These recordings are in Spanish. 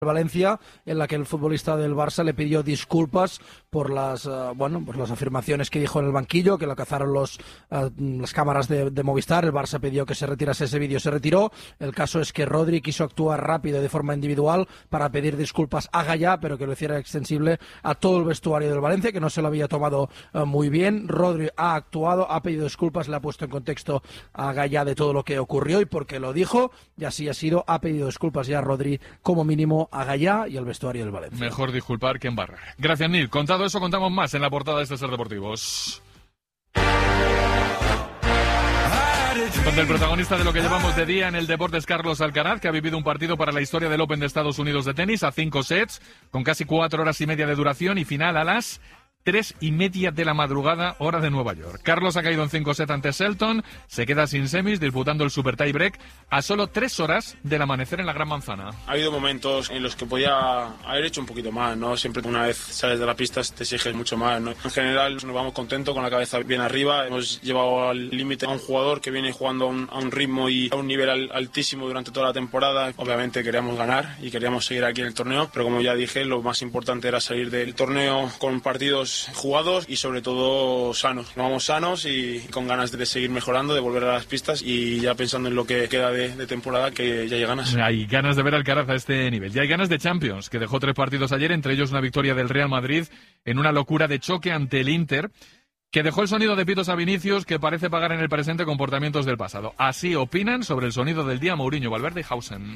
Valencia, en la que el futbolista del Barça le pidió disculpas por las afirmaciones que dijo en el banquillo, que lo cazaron las cámaras de Movistar. El Barça pidió que se retirase ese vídeo, se retiró. El caso es que Rodri quiso actuar rápido y de forma individual para pedir disculpas a Gallá, pero que lo hiciera extensible a todo el vestuario del Valencia, que no se lo había tomado muy bien. Rodri ha actuado, ha pedido disculpas, le ha puesto en contexto a Gallá de todo lo que ocurrió y porque lo dijo, y así ha sido, ha pedido disculpas ya a Rodri como mínimo a Gallá y al vestuario del Valencia. Mejor disculpar que embarrar. Gracias, Nil. Contado eso, contamos más en la portada de este Ser Deportivos. Donde el protagonista de lo que llevamos de día en el deporte es Carlos Alcaraz, que ha vivido un partido para la historia del Open de Estados Unidos de tenis a 5 sets, con casi 4 horas y media de duración y final a las 3:30 de la madrugada, hora de Nueva York. Carlos ha caído en 5 sets ante Shelton, se queda sin semis, disputando el Super Tie Break a solo 3 horas del amanecer en la Gran Manzana. Ha habido momentos en los que podía haber hecho un poquito más, ¿no? Siempre una vez sales de la pista te exiges mucho más, ¿no? En general nos vamos contentos, con la cabeza bien arriba. Hemos llevado al límite a un jugador que viene jugando a un ritmo y a un nivel altísimo durante toda la temporada. Obviamente queríamos ganar y queríamos seguir aquí en el torneo, pero como ya dije, lo más importante era salir del torneo con partidos jugados y sobre todo sanos. Nos vamos sanos y con ganas de seguir mejorando, de volver a las pistas y ya pensando en lo que queda de temporada, que ya hay ganas. Hay ganas de ver al Alcaraz a este nivel. Ya hay ganas de Champions, que dejó 3 partidos ayer, entre ellos una victoria del Real Madrid en una locura de choque ante el Inter, que dejó el sonido de pitos a Vinicius, que parece pagar en el presente comportamientos del pasado. Así opinan sobre el sonido del día Mourinho, Valverde y Hausen.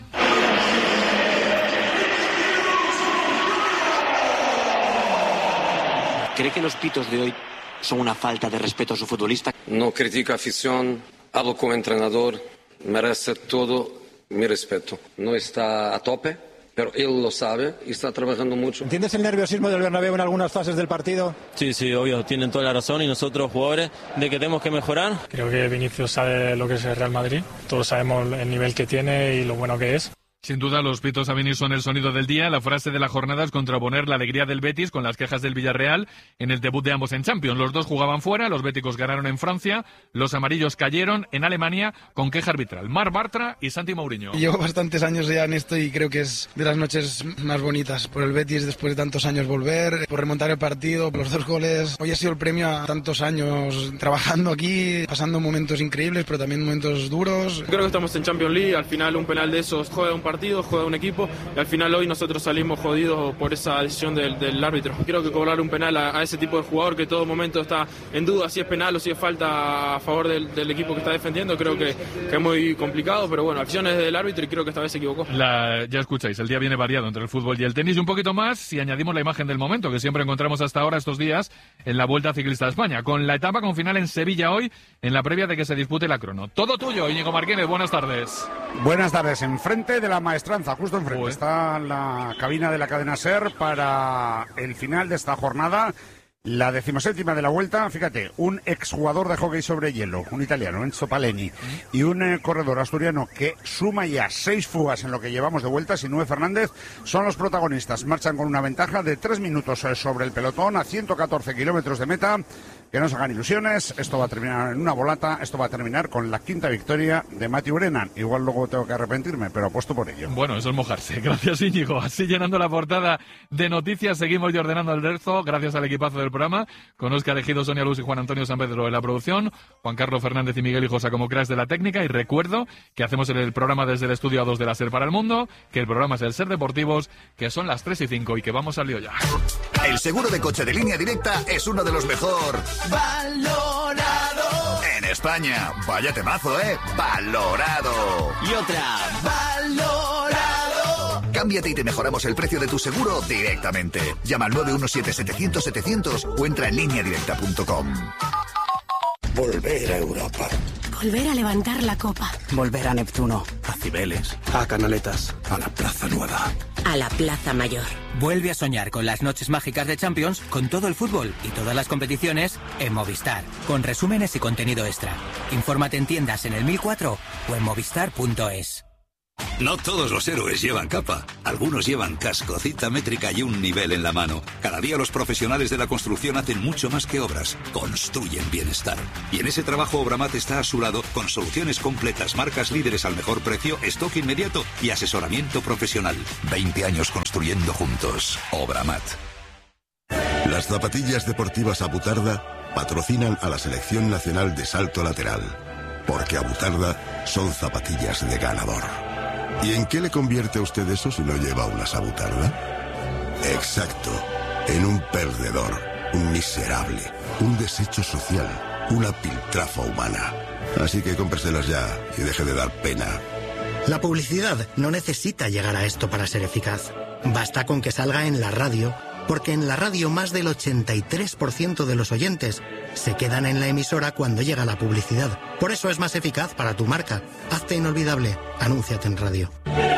¿Cree que los pitos de hoy son una falta de respeto a su futbolista? No critica afición, hablo como entrenador, merece todo mi respeto. No está a tope, pero él lo sabe y está trabajando mucho. ¿Entiendes el nerviosismo del Bernabéu en algunas fases del partido? Sí, obvio, tienen toda la razón y nosotros jugadores de que tenemos que mejorar. Creo que Vinicius sabe lo que es el Real Madrid, todos sabemos el nivel que tiene y lo bueno que es. Sin duda, los pitos a Vini son el sonido del día. La frase de la jornada es contraponer la alegría del Betis con las quejas del Villarreal en el debut de ambos en Champions. Los dos jugaban fuera, los béticos ganaron en Francia, los amarillos cayeron en Alemania con queja arbitral. Marc Bartra y Santi Mourinho. Llevo bastantes años ya en esto y creo que es de las noches más bonitas. Por el Betis, después de tantos años volver, por remontar el partido, por los 2 goles. Hoy ha sido el premio a tantos años trabajando aquí, pasando momentos increíbles, pero también momentos duros. Creo que estamos en Champions League, al final un penal de esos juega un partido, juega un equipo y al final hoy nosotros salimos jodidos por esa decisión del árbitro. Creo que cobrar un penal a ese tipo de jugador que todo momento está en duda si es penal o si es falta a favor del equipo que está defendiendo, creo que es muy complicado, pero bueno, acciones del árbitro y creo que esta vez se equivocó. Ya escucháis, el día viene variado entre el fútbol y el tenis y un poquito más si añadimos la imagen del momento que siempre encontramos hasta ahora estos días en la Vuelta Ciclista de España, con la etapa con final en Sevilla hoy, en la previa de que se dispute la crono. Todo tuyo, Íñigo Martínez, buenas tardes. Buenas tardes, enfrente de la Maestranza, justo enfrente, está la cabina de la cadena SER para el final de esta jornada, la 17ª de la Vuelta. Fíjate, un exjugador de hockey sobre hielo, un italiano, Enzo Paleni, y un corredor asturiano que suma ya 6 fugas en lo que llevamos de vuelta, Sinue Fernández, son los protagonistas. Marchan con una ventaja de 3 minutos sobre el pelotón a 114 kilómetros de meta. Que no se hagan ilusiones, esto va a terminar en una volata, esto va a terminar con la 5ª victoria de Matthew Brennan. Igual luego tengo que arrepentirme, pero apuesto por ello. Bueno, eso es mojarse. Gracias, Íñigo. Así llenando la portada de noticias, seguimos ya ordenando el resto, gracias al equipazo del programa, con Óscar Ejido, Sonia Luz y Juan Antonio San Pedro en la producción, Juan Carlos Fernández y Miguel Hijosa como cracks de la técnica, y recuerdo que hacemos el programa desde el estudio A2 de la SER para el mundo, que el programa es el Ser Deportivos, que son las 3:05 y que vamos al lío ya. El seguro de coche de Línea Directa es uno de los mejor valorado en España. Vaya temazo, valorado. Y otra, valorado. Cámbiate y te mejoramos el precio de tu seguro directamente. Llama al 917-700-700 o entra en lineadirecta.com. Volver a Europa. Volver a levantar la copa. Volver a Neptuno. A Cibeles. A Canaletas. A la Plaza Nueva. A la Plaza Mayor. Vuelve a soñar con las noches mágicas de Champions, con todo el fútbol y todas las competiciones en Movistar, con resúmenes y contenido extra. Infórmate en tiendas en el 1004 o en movistar.es. No todos los héroes llevan capa. Algunos llevan casco, cinta métrica y un nivel en la mano. Cada día los profesionales de la construcción hacen mucho más que obras. Construyen bienestar. Y en ese trabajo Obramat está a su lado con soluciones completas, marcas líderes al mejor precio, stock inmediato y asesoramiento profesional. 20 años construyendo juntos. Obramat. Las zapatillas deportivas Abutarda patrocinan a la Selección Nacional de Salto Lateral. Porque Abutarda son zapatillas de ganador. ¿Y en qué le convierte a usted eso si no lleva unas Abutarda? Exacto, en un perdedor, un miserable, un desecho social, una piltrafa humana. Así que cómpreselas ya y deje de dar pena. La publicidad no necesita llegar a esto para ser eficaz. Basta con que salga en la radio, porque en la radio más del 83% de los oyentes se quedan en la emisora cuando llega la publicidad. Por eso es más eficaz para tu marca. Hazte inolvidable. Anúnciate en radio.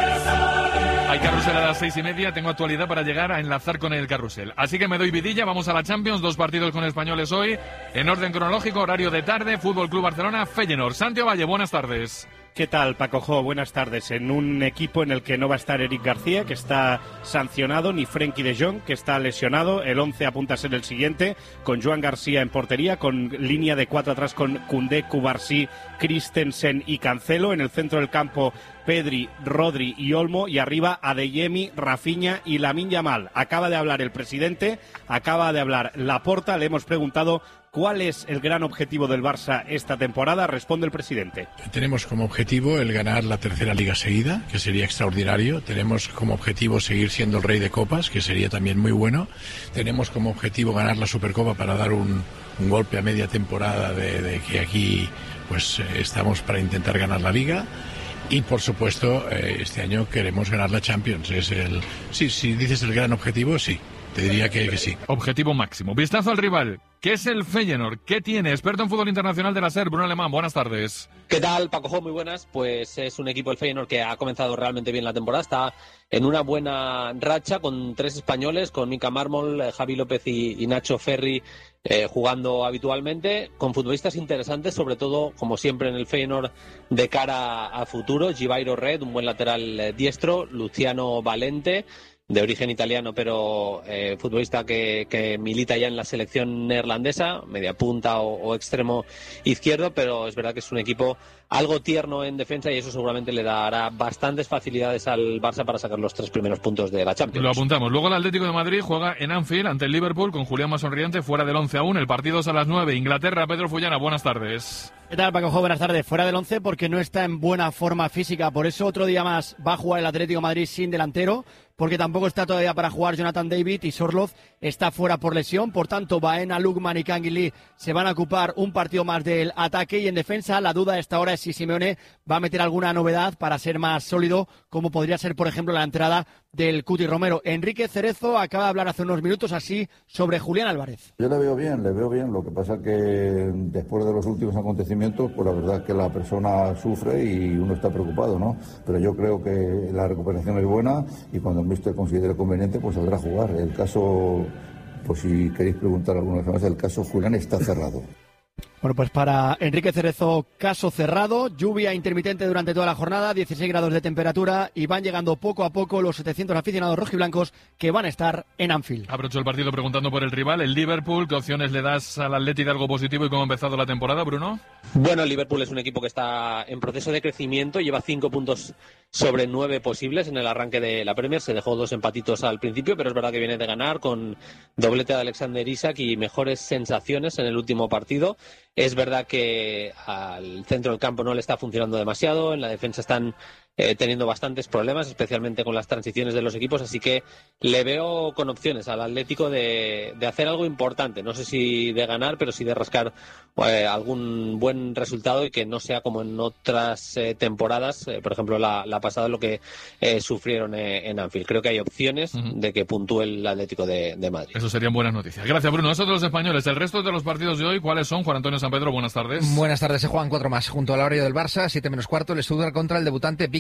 Hay carrusel a las 6:30. Tengo actualidad para llegar a enlazar con el carrusel. Así que me doy vidilla. Vamos a la Champions. 2 partidos con españoles hoy. En orden cronológico, horario de tarde. Fútbol Club Barcelona, Feyenoord. Santiago Valle, buenas tardes. ¿Qué tal, Paco Jo? Buenas tardes. En un equipo en el que no va a estar Eric García, que está sancionado, ni Frenkie de Jong, que está lesionado. El 11 apunta a ser el siguiente, con Joan García en portería, con línea de 4 atrás con Koundé, Cubarsí, Christensen y Cancelo. En el centro del campo, Pedri, Rodri y Olmo. Y arriba, Adeyemi, Rafinha y Lamine Yamal. Acaba de hablar el presidente, acaba de hablar Laporta. Le hemos preguntado ¿cuál es el gran objetivo del Barça esta temporada? Responde el presidente. Tenemos como objetivo el ganar la tercera liga seguida, que sería extraordinario. Tenemos como objetivo seguir siendo el rey de copas, que sería también muy bueno. Tenemos como objetivo ganar la Supercopa para dar un golpe a media temporada de que aquí pues estamos para intentar ganar la liga. Y por supuesto este año queremos ganar la Champions. Sí, si dices el gran objetivo, sí. Te diría que sí. Objetivo máximo. Vistazo al rival. ¿Qué es el Feyenoord? ¿Qué tiene? Experto en fútbol internacional de la SER, Bruno Alemán. Buenas tardes. ¿Qué tal, Paco Jo? Muy buenas. Pues es un equipo, el Feyenoord, que ha comenzado realmente bien la temporada. Está en una buena racha con 3 españoles, con Mika Mármol, Javi López y Nacho Ferri jugando habitualmente, con futbolistas interesantes, sobre todo, como siempre en el Feyenoord, de cara a futuro. Givairo Red, un buen lateral diestro. Luciano Valente, de origen italiano, pero futbolista que milita ya en la selección neerlandesa, media punta o extremo izquierdo, pero es verdad que es un equipo algo tierno en defensa y eso seguramente le dará bastantes facilidades al Barça para sacar los 3 primeros puntos de la Champions. Lo apuntamos. Luego el Atlético de Madrid juega en Anfield ante el Liverpool con Julián más sonriente, fuera del 11 aún. El partido es a las 9. Inglaterra, Pedro Fullana, buenas tardes. ¿Qué tal, Paco Jo? Buenas tardes. Fuera del 11 porque no está en buena forma física. Por eso otro día más va a jugar el Atlético de Madrid sin delantero, porque tampoco está todavía para jugar Jonathan David y Sorloth está fuera por lesión. Por tanto, Baena, Lukman y Canguilí se van a ocupar un partido más del ataque. Y en defensa, la duda a esta hora es si Simeone va a meter alguna novedad para ser más sólido, como podría ser, por ejemplo, la entrada del Cuti Romero. Enrique Cerezo acaba de hablar hace unos minutos así sobre Julián Álvarez. Yo le veo bien. Lo que pasa que después de los últimos acontecimientos, pues la verdad es que la persona sufre y uno está preocupado, ¿no? Pero yo creo que la recuperación es buena y cuando el míster considere conveniente, pues saldrá a jugar. El caso, pues si queréis preguntar alguna vez más, el caso Julián está cerrado. Bueno, pues para Enrique Cerezo, caso cerrado, lluvia intermitente durante toda la jornada, 16 grados de temperatura y van llegando poco a poco los 700 aficionados rojiblancos que van a estar en Anfield. Aprovecho el partido preguntando por el rival, el Liverpool. ¿Qué opciones le das al Atleti de algo positivo y cómo ha empezado la temporada, Bruno? Bueno, el Liverpool es un equipo que está en proceso de crecimiento, lleva 5 puntos sobre 9 posibles en el arranque de la Premier, se dejó 2 empatitos al principio, pero es verdad que viene de ganar con doblete de Alexander Isak y mejores sensaciones en el último partido. Es verdad que al centro del campo no le está funcionando demasiado, en la defensa están teniendo bastantes problemas, especialmente con las transiciones de los equipos, así que le veo con opciones al Atlético de hacer algo importante, no sé si de ganar, pero sí de rascar algún buen resultado y que no sea como en otras temporadas, por ejemplo la pasada, lo que sufrieron en Anfield. Creo que hay opciones de que puntúe el Atlético de Madrid. Eso serían buenas noticias. Gracias, Bruno. Eso de los españoles. El resto de los partidos de hoy, ¿cuáles son? Juan Antonio San Pedro, buenas tardes. Buenas tardes. Se juegan 4 más. Junto al horario del Barça, 7 menos cuarto, el Stuttgart contra el debutante Viking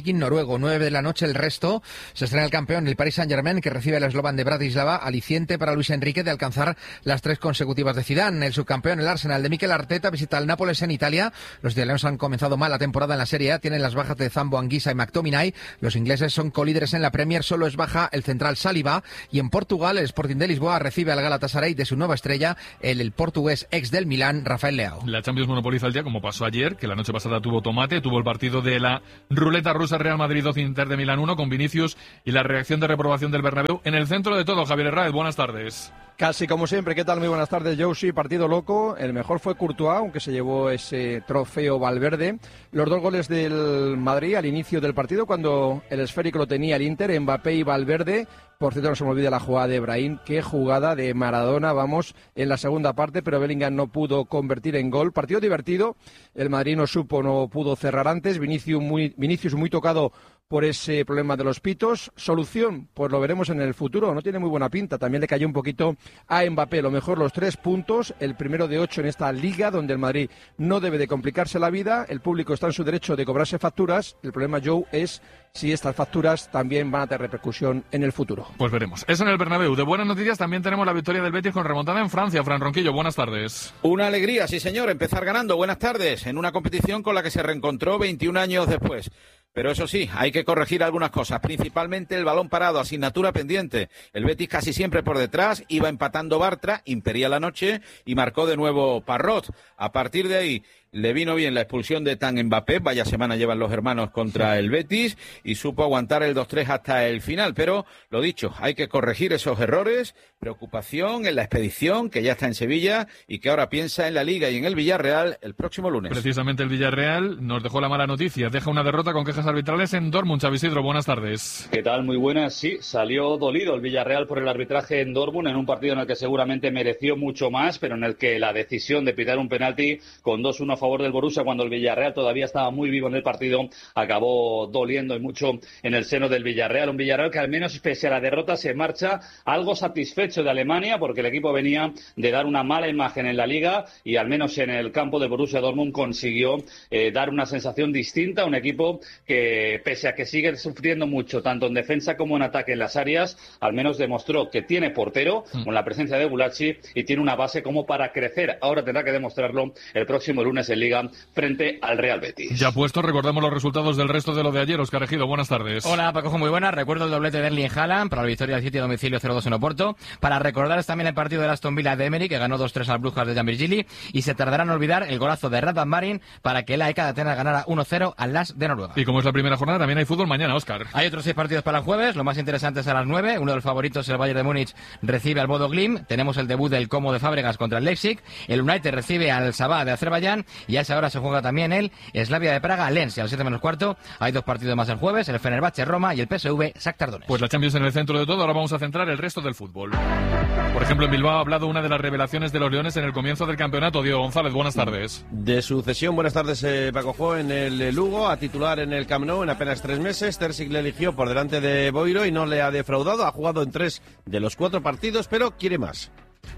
Viking noruego. 9 de la noche el resto. Se estrena el campeón, el Paris Saint-Germain, que recibe al Slovan de Bratislava, aliciente para Luis Enrique de alcanzar las 3 consecutivas de Zidane. El subcampeón, el Arsenal de Mikel Arteta, visita al Nápoles en Italia. Los italianos han comenzado mal la temporada en la Serie A, tienen las bajas de Zambo Anguissa y McTominay. Los ingleses son colíderes en la Premier, solo es baja el central Saliba. Y en Portugal, el Sporting de Lisboa recibe al Galatasaray de su nueva estrella, el portugués ex del Milán, Rafael Leao. La Champions monopoliza el día, como pasó ayer, que la noche pasada tuvo tomate, tuvo el partido de la ruleta rusa, Real Madrid 2, Inter de Milán 1, con Vinicius y la reacción de reprobación del Bernabéu. En el centro de todo, Javier Herráez, buenas tardes. Casi como siempre, ¿qué tal? Muy buenas tardes, Josie. Partido loco, el mejor fue Courtois, aunque se llevó ese trofeo Valverde. Los 2 goles del Madrid al inicio del partido, cuando el esférico lo tenía el Inter, Mbappé y Valverde. Por cierto, no se me olvide la jugada de Brahim, qué jugada de Maradona, vamos, en la segunda parte, pero Bellingham no pudo convertir en gol. Partido divertido, el Madrid no pudo cerrar antes, Vinicius muy tocado por ese problema de los pitos. Solución, pues lo veremos en el futuro, no tiene muy buena pinta, también le cayó un poquito a Mbappé. Lo mejor, los 3 puntos, el primero de 8 en esta liga, donde el Madrid no debe de complicarse la vida, el público está en su derecho de cobrarse facturas, el problema, Joe, es si estas facturas también van a tener repercusión en el futuro. Pues veremos. Eso en el Bernabéu. De buenas noticias también tenemos la victoria del Betis con remontada en Francia. Fran Ronquillo, buenas tardes. Una alegría, sí señor, empezar ganando. Buenas tardes, en una competición con la que se reencontró 21 años después. Pero eso sí, hay que corregir algunas cosas, principalmente el balón parado, asignatura pendiente. El Betis casi siempre por detrás, iba empatando Bartra, impedía la noche y marcó de nuevo Parrot. A partir de ahí le vino bien la expulsión de Tan Mbappé, vaya semana llevan los hermanos contra el Betis, y supo aguantar el 2-3 hasta el final. Pero, lo dicho, hay que corregir esos errores, preocupación en la expedición, que ya está en Sevilla, y que ahora piensa en la Liga y en el Villarreal el próximo lunes. Precisamente el Villarreal nos dejó la mala noticia, deja una derrota con quejas arbitrales en Dortmund. Xavi Isidro, buenas tardes. ¿Qué tal? Muy buenas. Sí, salió dolido el Villarreal por el arbitraje en Dortmund, en un partido en el que seguramente mereció mucho más, pero en el que la decisión de pitar un penalti con 2-1 a favor del Borussia, cuando el Villarreal todavía estaba muy vivo en el partido, acabó doliendo y mucho en el seno del Villarreal. Un Villarreal que, al menos pese a la derrota, se marcha algo satisfecho de Alemania, porque el equipo venía de dar una mala imagen en la Liga y al menos en el campo de Borussia Dortmund consiguió dar una sensación distinta. Un equipo que, pese a que sigue sufriendo mucho tanto en defensa como en ataque en las áreas, al menos demostró que tiene portero con la presencia de Gulacsi y tiene una base como para crecer. Ahora tendrá que demostrarlo el próximo lunes en Liga frente al Real Betis. Ya puesto, recordamos los resultados del resto de lo de ayer. Óscar Ejido, buenas tardes. Hola, Paco, muy buenas. Recuerdo el doblete de Erling Haaland para la victoria del City a domicilio 0-2 en Oporto. Para recordar también el partido del Aston Villa de Emery, que ganó 2-3 al Brujas de Jan Virgili, y se tardarán en olvidar el golazo de Radvan Marin para que el AEK de Atenas ganara 1-0 al LAS de Noruega. Y como es la primera jornada, también hay fútbol mañana, Óscar. Hay otros 6 partidos para el jueves, lo más interesante es a las 9. Uno de los favoritos, el Bayern de Múnich, recibe al Bodo Glimt. Tenemos el debut del Como de Fábregas contra el Leipzig. El United recibe al Sabah de Azerbaiyán, y a esa hora se juega también el Slavia de Praga, Lens, y a las 7:15 hay 2 partidos más el jueves, el Fenerbahce Roma y el PSV Shakhtar Donetsk. Pues la Champions en el centro de todo, ahora vamos a centrar el resto del fútbol. Por ejemplo, en Bilbao ha hablado una de las revelaciones de los Leones en el comienzo del campeonato. Diego González, buenas tardes. De su cesión, buenas tardes, Paco Jo, en el Lugo, a titular en el Camp Nou en apenas 3 meses. Terzic le eligió por delante de Boiro y no le ha defraudado. Ha jugado en 3 de los 4 partidos, pero quiere más.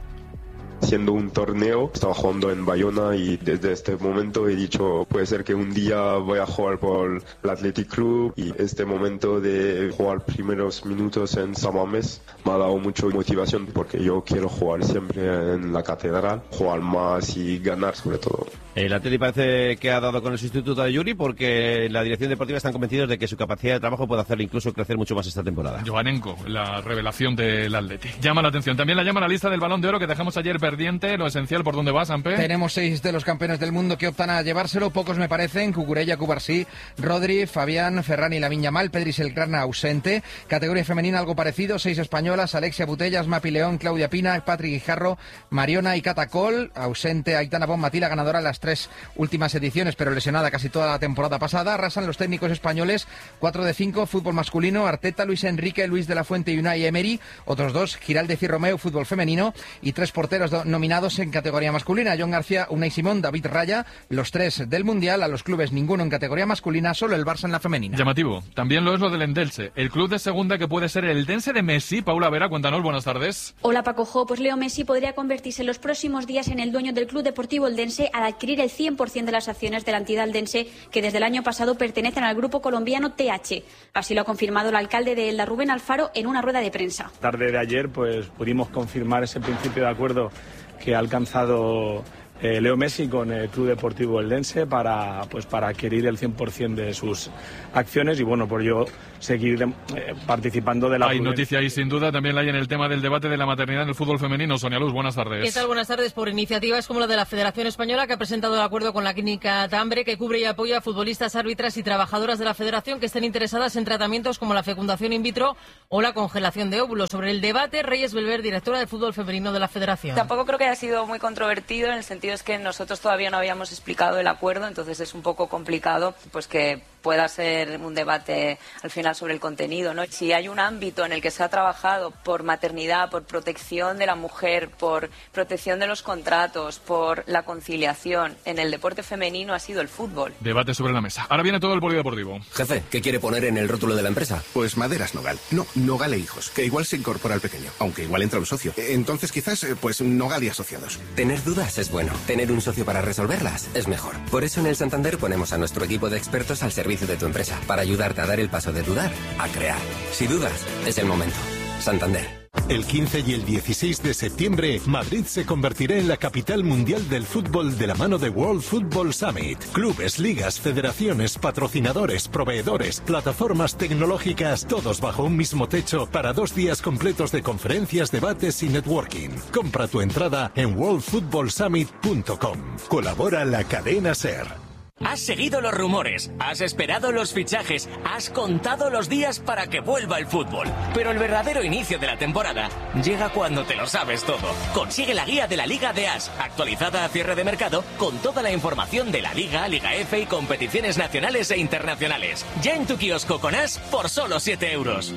Siendo un torneo, estaba jugando en Bayona y desde este momento he dicho, puede ser que un día voy a jugar por el Athletic Club, y este momento de jugar primeros minutos en San Mamés me ha dado mucha motivación, porque yo quiero jugar siempre en la catedral, jugar más y ganar sobre todo. El Athletic parece que ha dado con el sustituto de Yuri, porque la dirección deportiva están convencidos de que su capacidad de trabajo puede hacerle incluso crecer mucho más esta temporada. Joanenko, la revelación del Athletic. Llama la atención. También la llama la lista del Balón de Oro que dejamos ayer pendiente. Lo esencial, ¿por dónde va, Sampe? Tenemos 6 de los campeones del mundo que optan a llevárselo. Pocos me parecen. Cucurella, Cubarsí, Rodri, Fabián, Ferran, Lamine Yamal, Pedri, Selkrana ausente. Categoría femenina algo parecido. 6 españolas: Alexia Putellas, Mapi León, Claudia Pina, Patrick Guijarro, Mariona y Catacol. Ausente Aitana Bonmatí, la ganadora de las 3 últimas ediciones, pero lesionada casi toda la temporada pasada. Arrasan los técnicos españoles. 4 de 5, fútbol masculino: Arteta, Luis Enrique, Luis de la Fuente y Unai Emery. Otros 2, Giraldez y Romeu, fútbol femenino. Y 3 porteros: nominados en categoría masculina. John García, Unai Simón, David Raya, los 3 del Mundial. A los clubes ninguno en categoría masculina, solo el Barça en la femenina. Llamativo. También lo es lo del Eldense, el club de segunda que puede ser el Eldense de Messi. Paula Vera, cuéntanos, buenas tardes. Hola Paco Jo, pues Leo Messi podría convertirse en los próximos días en el dueño del Club Deportivo Eldense al adquirir el 100% de las acciones de la entidad eldense que desde el año pasado pertenecen al grupo colombiano TH. Así lo ha confirmado el alcalde de Elda, Rubén Alfaro, en una rueda de prensa. Tarde de ayer pues pudimos confirmar ese principio de acuerdo que ha alcanzado Leo Messi con el Club Deportivo Eldense para adquirir el 100% de sus acciones y bueno, por ello seguir participando de la... Hay noticia ahí sin duda, también la hay en el tema del debate de la maternidad en el fútbol femenino. Sonia Luz, buenas tardes. ¿Qué tal? Buenas tardes. Por iniciativas como la de la Federación Española, que ha presentado el acuerdo con la clínica Tambre, que cubre y apoya a futbolistas, árbitras y trabajadoras de la Federación que estén interesadas en tratamientos como la fecundación in vitro o la congelación de óvulos. Sobre el debate, Reyes Belver, directora del fútbol femenino de la Federación. Tampoco creo que haya sido muy controvertido, en el sentido es que nosotros todavía no habíamos explicado el acuerdo, entonces es un poco complicado pues que pueda ser un debate al final sobre el contenido, ¿no? Si hay un ámbito en el que se ha trabajado por maternidad, por protección de la mujer, por protección de los contratos, por la conciliación en el deporte femenino, ha sido el fútbol. Debate sobre la mesa. Ahora viene todo el polideportivo. Jefe, ¿qué quiere poner en el rótulo de la empresa? Pues Maderas Nogal. No, Nogal e Hijos, que igual se incorpora al pequeño, aunque igual entra un socio. Entonces quizás, pues Nogal y Asociados. Tener dudas es bueno. Tener un socio para resolverlas es mejor. Por eso en el Santander ponemos a nuestro equipo de expertos al servicio de tu empresa, para ayudarte a dar el paso de dudar a crear. Si dudas, es el momento. Santander. El 15 y el 16 de septiembre, Madrid se convertirá en la capital mundial del fútbol de la mano de World Football Summit. Clubes, ligas, federaciones, patrocinadores, proveedores, plataformas tecnológicas, todos bajo un mismo techo para 2 días completos de conferencias, debates y networking. Compra tu entrada en worldfootballsummit.com. Colabora la cadena SER. Has seguido los rumores, has esperado los fichajes, has contado los días para que vuelva el fútbol. Pero el verdadero inicio de la temporada llega cuando te lo sabes todo. Consigue la guía de la Liga de As, actualizada a cierre de mercado, con toda la información de la Liga, Liga F y competiciones nacionales e internacionales. Ya en tu kiosco con As por solo 7 euros.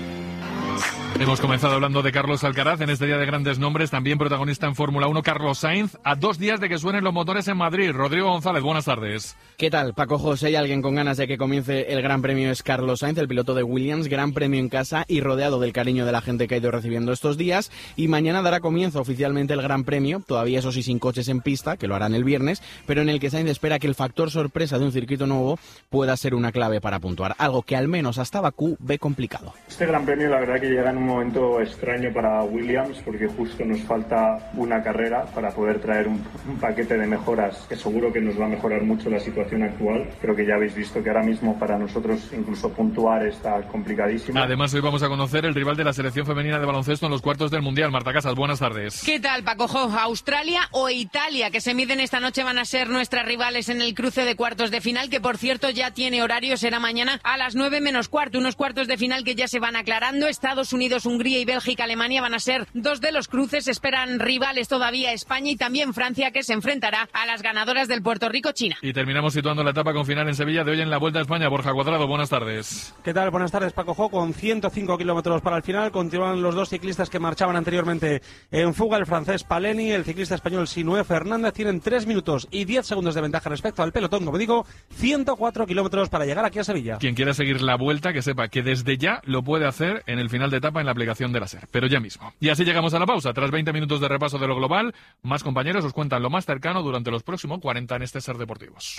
Hemos comenzado hablando de Carlos Alcaraz en este día de grandes nombres, también protagonista en Fórmula 1 Carlos Sainz, a 2 días de que suenen los motores en Madrid. Rodrigo González, buenas tardes. ¿Qué tal, Paco José? ¿Hay alguien con ganas de que comience el Gran Premio? Es Carlos Sainz, el piloto de Williams, Gran Premio en casa y rodeado del cariño de la gente que ha ido recibiendo estos días, y mañana dará comienzo oficialmente el Gran Premio, todavía eso sí sin coches en pista, que lo harán el viernes, pero en el que Sainz espera que el factor sorpresa de un circuito nuevo pueda ser una clave para puntuar, algo que al menos hasta Bakú ve complicado. Este Gran Premio la verdad que llega en un momento extraño para Williams, porque justo nos falta una carrera para poder traer un paquete de mejoras que seguro que nos va a mejorar mucho la situación actual. Creo que ya habéis visto que ahora mismo para nosotros incluso puntuar está complicadísimo. Además hoy vamos a conocer el rival de la selección femenina de baloncesto en los cuartos del Mundial. Marta Casas, buenas tardes. ¿Qué tal, Paco Jo? Australia o Italia, que se miden esta noche, van a ser nuestras rivales en el cruce de cuartos de final, que por cierto ya tiene horario, será mañana a las 9 menos cuarto, unos cuartos de final que ya se van aclarando. Estados Unidos, Hungría y Bélgica, Alemania van a ser 2 de los cruces. Esperan rivales todavía España y también Francia, que se enfrentará a las ganadoras del Puerto Rico-China. Y terminamos situando la etapa con final en Sevilla de hoy en la Vuelta a España. Borja Cuadrado, buenas tardes. ¿Qué tal? Buenas tardes, Paco Jo. Con 105 kilómetros para el final continúan los 2 ciclistas que marchaban anteriormente en fuga. El francés Paleni, el ciclista español Sinué Fernández, tienen 3 minutos y 10 segundos de ventaja respecto al pelotón. Como digo, 104 kilómetros para llegar aquí a Sevilla. Quien quiera seguir la Vuelta, que sepa que desde ya lo puede hacer en el final de etapa en la aplicación de la SER. Pero ya mismo. Y así llegamos a la pausa. Tras 20 minutos de repaso de lo global, más compañeros os cuentan lo más cercano durante los próximos 40 en este SER Deportivos.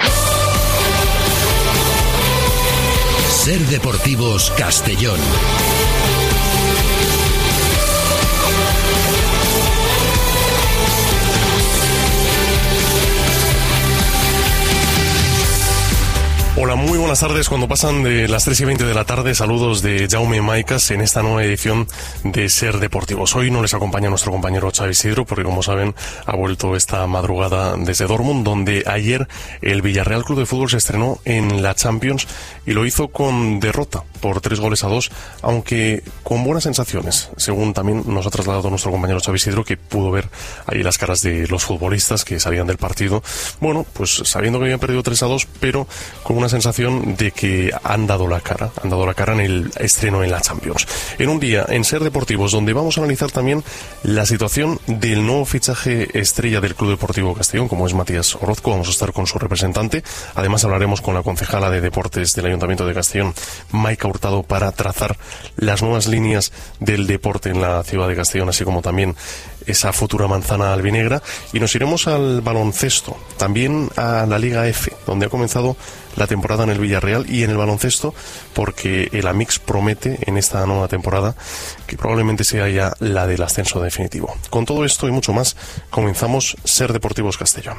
SER Deportivos Castellón. Hola, muy buenas tardes. Cuando pasan de las 3:20 de la tarde, saludos de Jaume Maicas en esta nueva edición de SER Deportivos. Hoy no les acompaña nuestro compañero Xavi Isidro, porque como saben, ha vuelto esta madrugada desde Dortmund, donde ayer el Villarreal Club de Fútbol se estrenó en la Champions y lo hizo con derrota por 3-2, aunque con buenas sensaciones, según también nos ha trasladado nuestro compañero Xavi Isidro, que pudo ver ahí las caras de los futbolistas que salían del partido. Bueno, pues sabiendo que habían perdido 3-2, pero con una sensación de que han dado la cara en el estreno en la Champions. En un día en Ser Deportivos donde vamos a analizar también la situación del nuevo fichaje estrella del Club Deportivo Castellón, como es Matías Orozco. Vamos a estar con su representante. Además hablaremos con la concejala de Deportes del Ayuntamiento de Castellón, Maika Hurtado, para trazar las nuevas líneas del deporte en la ciudad de Castellón, así como también esa futura manzana albinegra. Y nos iremos al baloncesto, también a la Liga F, donde ha comenzado la temporada en el Villarreal, y en el baloncesto porque el Amix promete en esta nueva temporada que probablemente sea ya la del ascenso definitivo. Con todo esto y mucho más, comenzamos Ser Deportivos Castellón.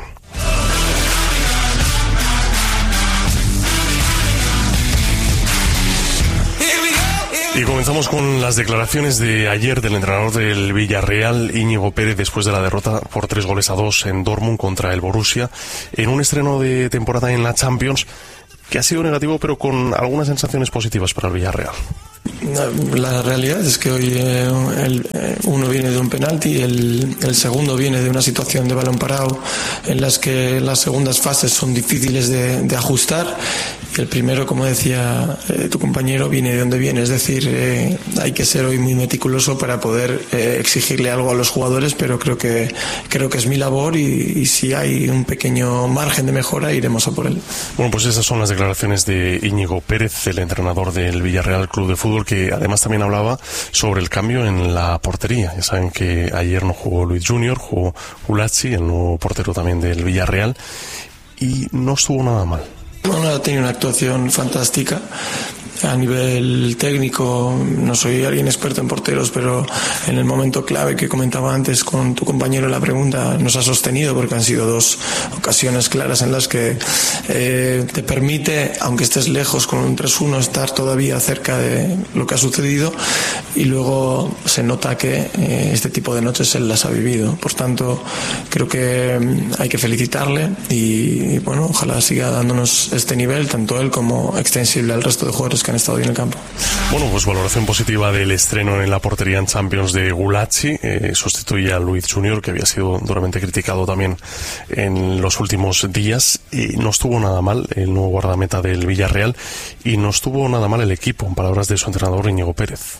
Y comenzamos con las declaraciones de ayer del entrenador del Villarreal, Íñigo Pérez, después de la derrota por 3-2 en Dortmund contra el Borussia, en un estreno de temporada en la Champions que ha sido negativo, pero con algunas sensaciones positivas para el Villarreal. La realidad es que hoy uno viene de un penalti, el segundo viene de una situación de balón parado en las que las segundas fases son difíciles de ajustar, y el primero, como decía tu compañero, viene de donde viene. Es decir, hay que ser hoy muy meticuloso para poder exigirle algo a los jugadores, pero creo que es mi labor, y si hay un pequeño margen de mejora iremos a por él. Bueno, pues esas son las declaraciones de Íñigo Pérez, el entrenador del Villarreal Club de Fútbol, que además también hablaba sobre el cambio en la portería. Ya saben que ayer no jugó Luis Junior, jugó Ulazzi, el nuevo portero también del Villarreal, y no estuvo nada mal. Bueno, ha tenido una actuación fantástica. A nivel técnico, no soy alguien experto en porteros, pero en el momento clave que comentaba antes con tu compañero en la pregunta, nos ha sostenido, porque han sido dos ocasiones claras en las que te permite, aunque estés lejos con un 3-1, estar todavía cerca de lo que ha sucedido, y luego se nota que este tipo de noches él las ha vivido. Por tanto, creo que hay que felicitarle, y bueno, ojalá siga dándonos este nivel, tanto él como extensible al resto de jugadores que han estado bien en el campo. Bueno, pues valoración positiva del estreno en la portería en Champions de Ulazzi. Sustituye a Luis Junior, que había sido duramente criticado también en los últimos días, y no estuvo nada mal el nuevo guardameta del Villarreal, y no estuvo nada mal el equipo, en palabras de su entrenador Íñigo Pérez.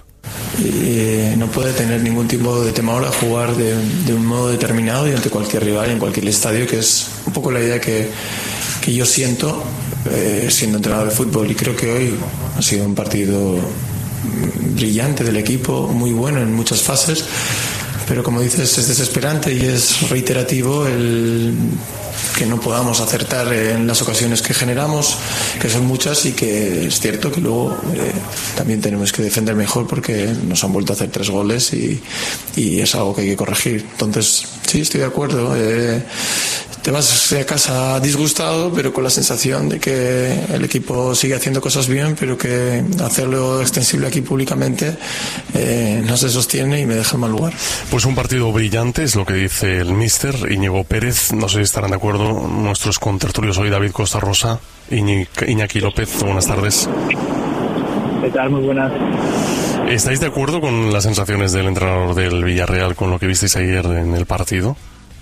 Y no puede tener ningún tipo de temor a jugar de un modo determinado y ante cualquier rival, en cualquier estadio, que es un poco la idea que yo siento siendo entrenador de fútbol. Y creo que hoy ha sido un partido brillante del equipo, muy bueno en muchas fases, pero como dices, es desesperante y es reiterativo el que no podamos acertar en las ocasiones que generamos, que son muchas, y que es cierto que luego también tenemos que defender mejor, porque nos han vuelto a hacer 3 goles y es algo que hay que corregir. Entonces, sí, estoy de acuerdo. Te vas a casa disgustado, pero con la sensación de que el equipo sigue haciendo cosas bien, pero que hacerlo extensible aquí públicamente no se sostiene y me deja en mal lugar. Pues un partido brillante, es lo que dice el míster Íñigo Pérez. No sé si estarán de acuerdo nuestros contertulios hoy, David Costa Rosa, Iñaki López. Buenas tardes. ¿Qué tal? Muy buenas. ¿Estáis de acuerdo con las sensaciones del entrenador del Villarreal, con lo que visteis ayer en el partido?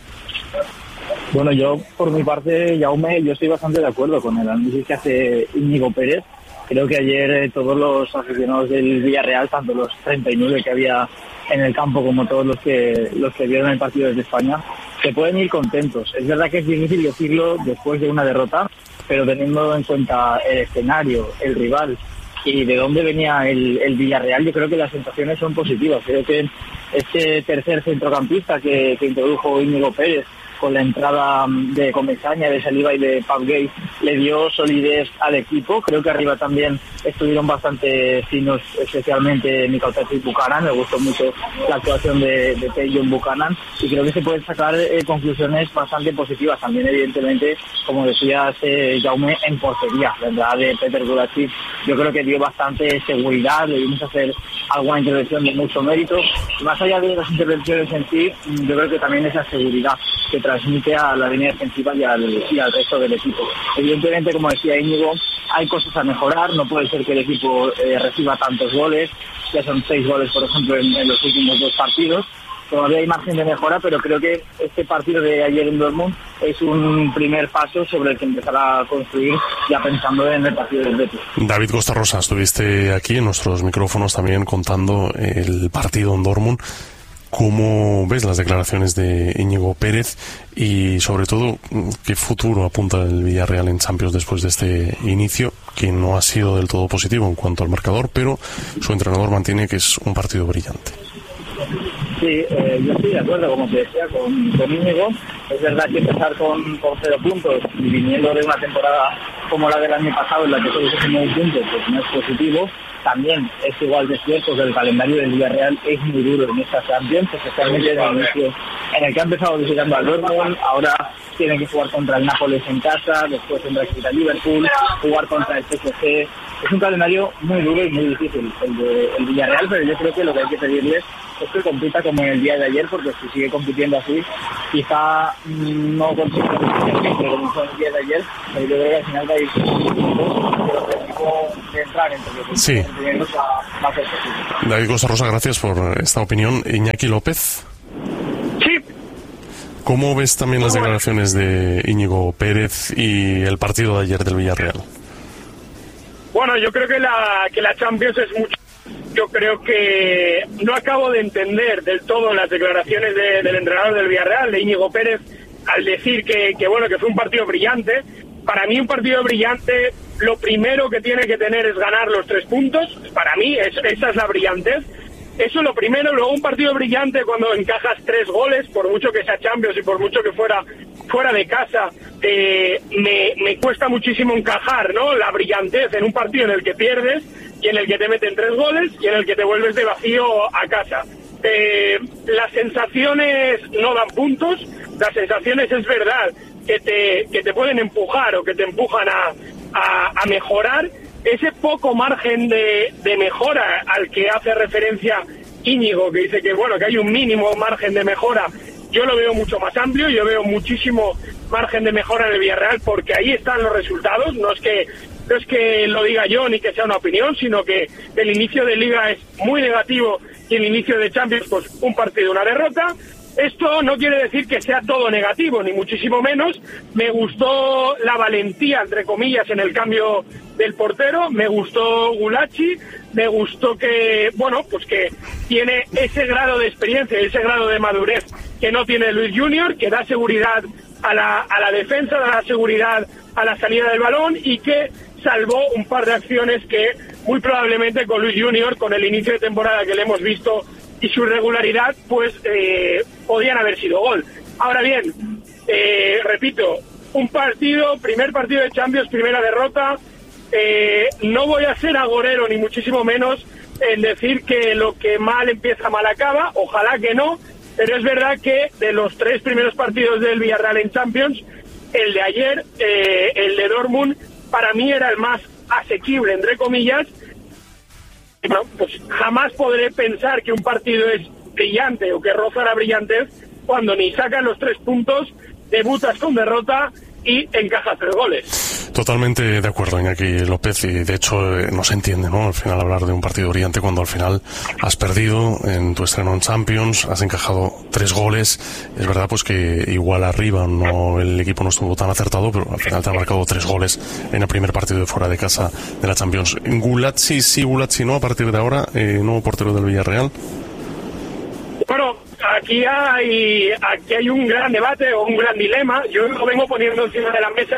Bueno, yo por mi parte, Jaume, yo estoy bastante de acuerdo con el análisis que hace Íñigo Pérez. Creo que ayer todos los aficionados del Villarreal, tanto los 39 que había en el campo como todos los que vieron el partido desde España, se pueden ir contentos. Es verdad que es difícil decirlo después de una derrota, pero teniendo en cuenta el escenario, el rival y de dónde venía el Villarreal, yo creo que las sensaciones son positivas. Creo que este tercer centrocampista que introdujo Íñigo Pérez, con la entrada de Comesaña, de Saliba y de Pau Gay, le dio solidez al equipo. Creo que arriba también estuvieron bastante finos, especialmente Mikal y Buchanan. Me gustó mucho la actuación de Tajon Buchanan, y creo que se pueden sacar conclusiones bastante positivas. También, evidentemente, como decías, Jaume, en portería, la entrada de Peter Gulacsi, yo creo que dio bastante seguridad. Le dimos a hacer alguna intervención de mucho mérito. Más allá de las intervenciones en sí, yo creo que también esa seguridad que transmite a la línea defensiva y al resto del equipo. Evidentemente, como decía Íñigo, hay cosas a mejorar. No puede ser que el equipo reciba tantos goles. Ya son 6 goles, por ejemplo, en los últimos 2 partidos. Todavía hay margen de mejora, pero creo que este partido de ayer en Dortmund es un primer paso sobre el que empezar a construir ya pensando en el partido del Betis. David Costa Rosa, estuviste aquí en nuestros micrófonos también contando el partido en Dortmund. ¿Cómo ves las declaraciones de Íñigo Pérez y sobre todo qué futuro apunta el Villarreal en Champions después de este inicio, que no ha sido del todo positivo en cuanto al marcador, pero su entrenador mantiene que es un partido brillante? Sí, yo estoy de acuerdo, como te decía, con Íñigo. Es verdad que empezar con 0 puntos y viniendo de una temporada como la del año pasado, en la que solo se sumó un punto, pues no es positivo. También es igual de cierto que el calendario del Villarreal es muy duro en esta Champions, especialmente en el inicio, en el que ha empezado visitando al Dortmund, ahora tienen que jugar contra el Nápoles en casa, después tendrá que ir a Liverpool, jugar contra el PSG. Es un calendario muy duro y muy difícil el Villarreal, pero yo creo que lo que hay que pedirles es que compita como en el día de ayer, porque si sigue compitiendo así, quizá no consiga siempre como fue el día de ayer, pero yo creo que al final va a ir de entrar entre los sí. primeros va a ser posible. David Costa Rosa, gracias por esta opinión. Iñaki López. Sí. ¿Cómo ves también las declaraciones de Íñigo Pérez y el partido de ayer del Villarreal? Bueno, yo creo que la Champions es mucho. Yo creo que no acabo de entender del todo las declaraciones del entrenador del Villarreal, de Íñigo Pérez, al decir que fue un partido brillante. Para mí un partido brillante, lo primero que tiene que tener es ganar los 3 puntos. Para mí esa es la brillantez. Eso es lo primero. Luego un partido brillante cuando encajas 3 goles, por mucho que sea Champions y por mucho que fuera de casa, me cuesta muchísimo encajar, ¿no? La brillantez en un partido en el que pierdes y en el que te meten 3 goles y en el que te vuelves de vacío a casa. Las sensaciones no dan puntos. Las sensaciones es verdad que te pueden empujar o que te empujan a mejorar. Ese poco margen de mejora al que hace referencia Íñigo, que dice que bueno, que hay un mínimo margen de mejora, yo lo veo mucho más amplio. Yo veo muchísimo margen de mejora en el Villarreal, porque ahí están los resultados. No es que lo diga yo ni que sea una opinión, sino que el inicio de Liga es muy negativo y el inicio de Champions, pues un partido, una derrota. Esto no quiere decir que sea todo negativo, ni muchísimo menos. Me gustó la valentía, entre comillas, en el cambio del portero. Me gustó Gulacsi. Me gustó que, bueno, pues que tiene ese grado de experiencia, ese grado de madurez que no tiene Luis Junior, que da seguridad a la defensa, da seguridad a la salida del balón y que salvó un par de acciones que muy probablemente con Luis Junior, con el inicio de temporada que le hemos visto y su irregularidad, pues podían haber sido gol. Ahora bien, repito, primer partido de Champions, primera derrota. No voy a ser agorero ni muchísimo menos en decir que lo que mal empieza mal acaba, ojalá que no, pero es verdad que de los 3 primeros partidos del Villarreal en Champions, el de ayer, el de Dortmund, para mí era el más asequible, entre comillas. Bueno, pues jamás podré pensar que un partido es brillante o que roza la brillantez cuando ni sacas los 3 puntos, debutas con derrota y encajas 3 goles. Totalmente de acuerdo, Iñaki López, y de hecho no se entiende, ¿no? Al final hablar de un partido brillante cuando al final has perdido en tu estreno en Champions, has encajado 3 goles. Es verdad pues que igual arriba el equipo no estuvo tan acertado, pero al final te ha marcado 3 goles en el primer partido de fuera de casa de la Champions. Gulacsi sí, Gulacsi no, a partir de ahora, nuevo portero del Villarreal. Bueno, aquí hay un gran debate o un gran dilema. Yo lo vengo poniendo encima de la mesa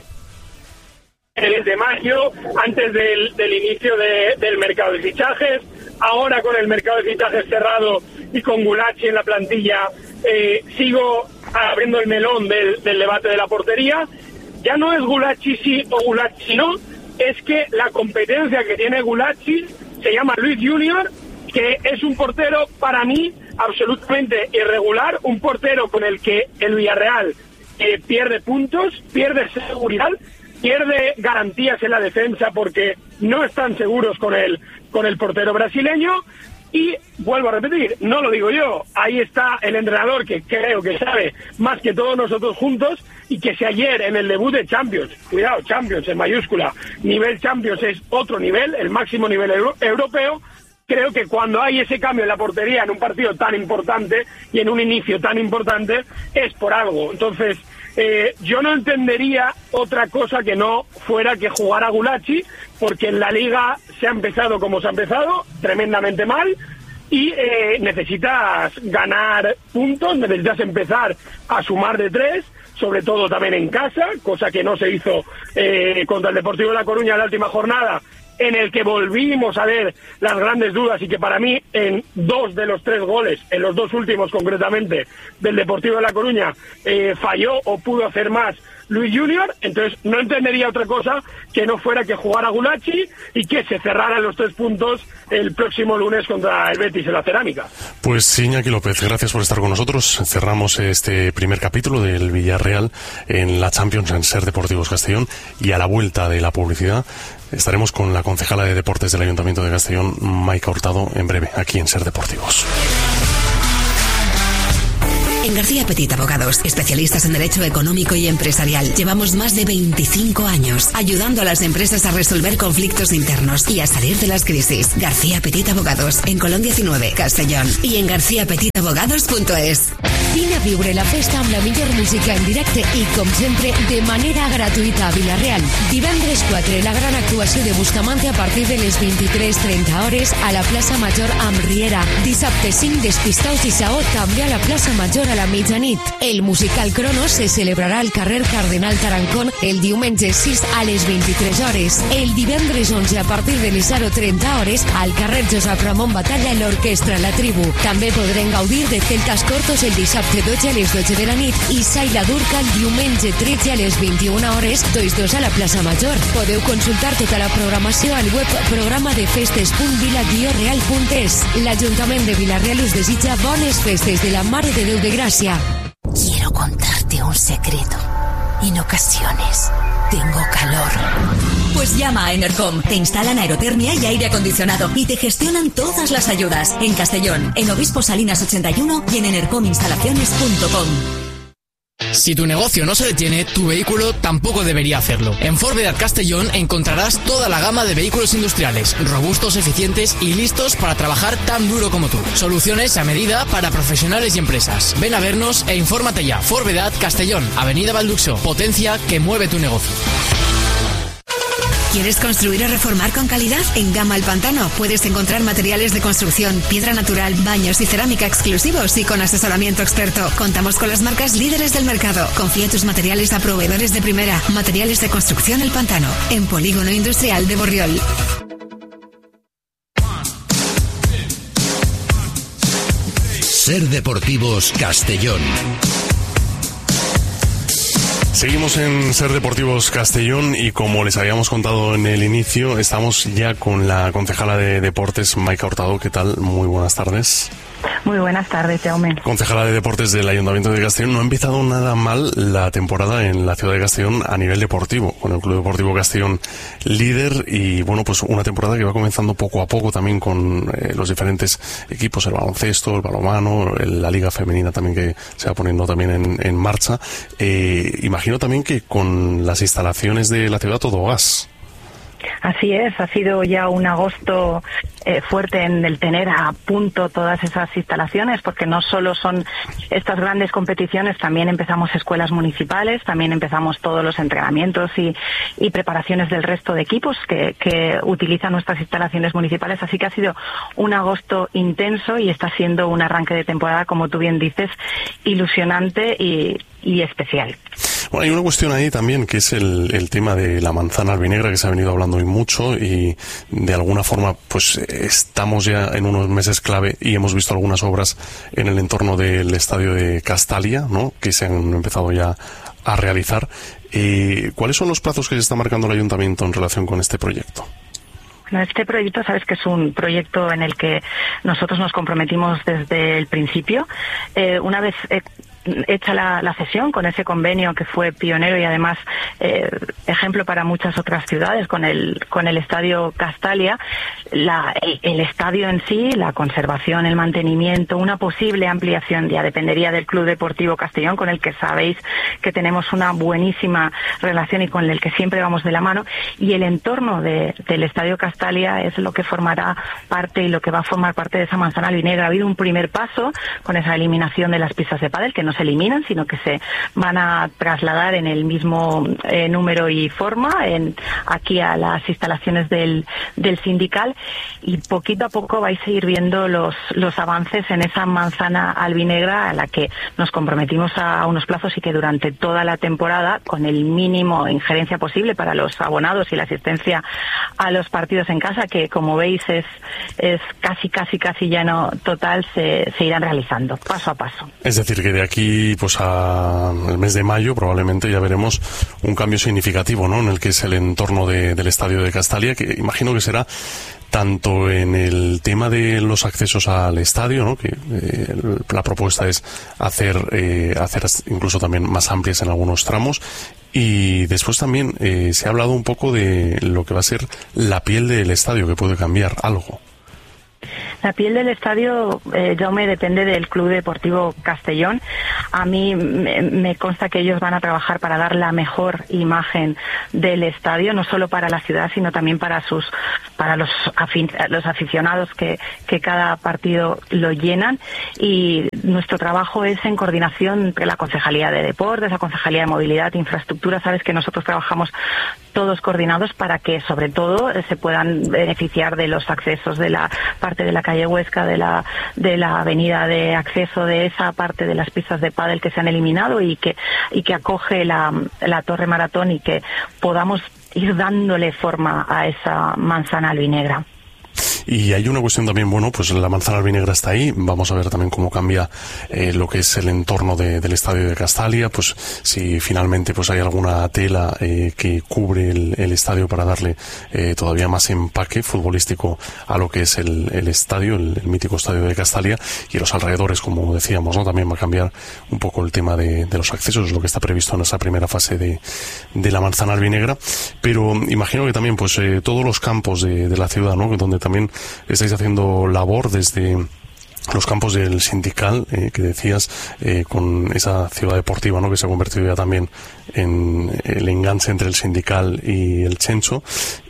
desde mayo, antes del inicio del mercado de fichajes. Ahora con el mercado de fichajes cerrado y con Gulacsi en la plantilla, sigo abriendo el melón del debate de la portería. Ya no es Gulacsi sí o Gulacsi no, es que la competencia que tiene Gulacsi se llama Luis Junior, que es un portero para mí absolutamente irregular, un portero con el que el Villarreal pierde puntos, pierde seguridad, pierde garantías en la defensa porque no están seguros con el portero brasileño. Y vuelvo a repetir, no lo digo yo, ahí está el entrenador que creo que sabe más que todos nosotros juntos, y que si ayer en el debut de Champions, cuidado, Champions en mayúscula, nivel Champions es otro nivel, el máximo nivel europeo, creo que cuando hay ese cambio en la portería en un partido tan importante y en un inicio tan importante, es por algo. Entonces, yo no entendería otra cosa que no fuera que jugara Gulacsi, porque en la Liga se ha empezado como se ha empezado, tremendamente mal, y necesitas ganar puntos, necesitas empezar a sumar de 3, sobre todo también en casa, cosa que no se hizo contra el Deportivo de La Coruña en la última jornada, en el que volvimos a ver las grandes dudas y que para mí en 2 de los 3 goles, en los 2 últimos concretamente del Deportivo de La Coruña, falló o pudo hacer más Luis Junior. Entonces no entendería otra cosa que no fuera que jugara Gulacsi y que se cerraran los 3 puntos el próximo lunes contra el Betis en la Cerámica. Pues Iñaki López, gracias por estar con nosotros. Cerramos este primer capítulo del Villarreal en la Champions en Ser Deportivos Castellón, y a la vuelta de la publicidad estaremos con la concejala de Deportes del Ayuntamiento de Castellón, Maika Hurtado, en breve, aquí en Ser Deportivos. En García Petit Abogados, especialistas en Derecho Económico y Empresarial, llevamos más de 25 años ayudando a las empresas a resolver conflictos internos y a salir de las crisis. García Petit Abogados, en Colón 19, Castellón, i en garciapetitabogados.es. Vine a viure la festa amb la millor música en directe i, com sempre, de manera gratuïta a Vila-real. Divendres 4, la gran actuació de Bustamante a partir de les 23:30 hores a la plaça Major amb Riera. Dissabte 5, Despistaus i Saó, també a la plaça Major a la mitjanit. El musical Cronos se celebrarà al carrer Cardenal Tarancón el diumenge 6 a les 23 hores. El divendres 11, a partir de les 0:30 hores, al carrer Josep Ramon Batalla, l'orquestra La Tribu. També podrem gaudir de Celtas Cortos el dissabte 12 a les 12 de la nit i Saila Durca el diumenge 13 a les 21 hores, 2 a la plaça Major. Podeu consultar tota la programació al web programadefestes.vila-real.es. L'Ajuntament de Vila-real us desitja bones festes de la Mare de Déu de Gràcia. Quiero contarte un secreto. En ocasiones tengo calor. Pues llama a Enercom. Te instalan aerotermia y aire acondicionado y te gestionan todas las ayudas. En Castellón, en Obispo Salinas 81 y en enercominstalaciones.com. Si tu negocio no se detiene, tu vehículo tampoco debería hacerlo. En Forvedad Castellón encontrarás toda la gama de vehículos industriales, robustos, eficientes y listos para trabajar tan duro como tú. Soluciones a medida para profesionales y empresas. Ven a vernos e infórmate ya. Forvedad Castellón, Avenida Balduxo. Potencia que mueve tu negocio. ¿Quieres construir o reformar con calidad? En Gama El Pantano puedes encontrar materiales de construcción, piedra natural, baños y cerámica exclusivos y con asesoramiento experto. Contamos con las marcas líderes del mercado. Confía tus materiales a proveedores de primera. Materiales de construcción El Pantano, en Polígono Industrial de Borriol. Ser Deportivos Castellón. Seguimos en Ser Deportivos Castellón y, como les habíamos contado en el inicio, estamos ya con la concejala de Deportes, Maika Hurtado. ¿Qué tal? Muy buenas tardes. Muy buenas tardes, Jaume. Concejala de Deportes del Ayuntamiento de Castellón. No ha empezado nada mal la temporada en la ciudad de Castellón a nivel deportivo, con el Club Deportivo Castellón líder, y bueno, pues una temporada que va comenzando poco a poco también con los diferentes equipos, el baloncesto, el balonmano, la Liga Femenina también, que se va poniendo también en marcha. Imagino también que con las instalaciones de la ciudad todo gas. Así es, ha sido ya un agosto fuerte en el tener a punto todas esas instalaciones, porque no solo son estas grandes competiciones, también empezamos escuelas municipales, también empezamos todos los entrenamientos y preparaciones del resto de equipos que utilizan nuestras instalaciones municipales, así que ha sido un agosto intenso y está siendo un arranque de temporada, como tú bien dices, ilusionante y especial. Bueno, hay una cuestión ahí también, que es el tema de la manzana albinegra, que se ha venido hablando hoy mucho, y de alguna forma pues estamos ya en unos meses clave y hemos visto algunas obras en el entorno del estadio de Castalia, ¿no?, que se han empezado ya a realizar. ¿Cuáles son los plazos que se está marcando el Ayuntamiento en relación con este proyecto? Este proyecto, sabes que es un proyecto en el que nosotros nos comprometimos desde el principio. Una vez hecha la cesión con ese convenio que fue pionero y además ejemplo para muchas otras ciudades con el estadio Castalia, el estadio en sí, la conservación, el mantenimiento, una posible ampliación ya dependería del Club Deportivo Castellón, con el que sabéis que tenemos una buenísima relación y con el que siempre vamos de la mano, y el entorno del estadio Castalia es lo que formará parte y lo que va a formar parte de esa manzana albinegra. Ha habido un primer paso con esa eliminación de las pistas de pádel, que no se eliminan, sino que se van a trasladar en el mismo número y forma aquí a las instalaciones del sindical, y poquito a poco vais a ir viendo los avances en esa manzana albinegra a la que nos comprometimos a unos plazos, y que durante toda la temporada, con el mínimo injerencia posible para los abonados y la asistencia a los partidos en casa, que como veis es casi lleno total, se irán realizando paso a paso. Es decir, que de aquí pues al mes de mayo probablemente ya veremos un cambio significativo, ¿no?, en el que es el entorno del estadio de Castalia, que imagino que será tanto en el tema de los accesos al estadio, ¿no?, que la propuesta es hacer incluso también más amplias en algunos tramos, y después también se ha hablado un poco de lo que va a ser la piel del estadio, que puede cambiar algo. La piel del estadio, Jaume, depende del Club Deportivo Castellón. A mí me consta que ellos van a trabajar para dar la mejor imagen del estadio, no solo para la ciudad, sino también para los aficionados que cada partido lo llenan. Y nuestro trabajo es en coordinación entre la Concejalía de Deportes, la Concejalía de Movilidad e Infraestructura. Sabes que nosotros trabajamos todos coordinados para que, sobre todo, se puedan beneficiar de los accesos de la parte de la calle Huesca, de la avenida de acceso, de esa parte de las pistas de pádel que se han eliminado y que acoge la Torre Maratón, y que podamos ir dándole forma a esa manzana albinegra. Y hay una cuestión también, bueno, pues la manzana albinegra está ahí, vamos a ver también cómo cambia lo que es el entorno del estadio de Castalia, pues si finalmente pues hay alguna tela que cubre el estadio para darle todavía más empaque futbolístico a lo que es el estadio, el mítico estadio de Castalia, y los alrededores, como decíamos, ¿no?, también va a cambiar un poco el tema de los accesos, es lo que está previsto en esa primera fase de la manzana albinegra, pero imagino que también pues todos los campos de la ciudad, ¿no?, donde también estáis haciendo labor desde los campos del Sindical, que decías, con esa ciudad deportiva, ¿no?, que se ha convertido ya también en el enganche entre el Sindical y el Chencho,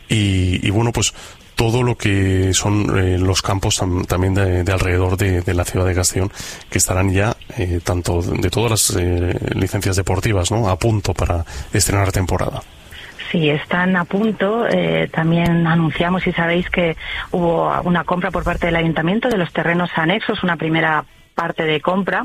y bueno, pues todo lo que son los campos también de alrededor de la ciudad de Castellón, que estarán ya tanto de todas las licencias deportivas, ¿no?, a punto para estrenar temporada. Sí, están a punto. También anunciamos, y sabéis que hubo una compra por parte del Ayuntamiento de los terrenos anexos, una primera parte de compra,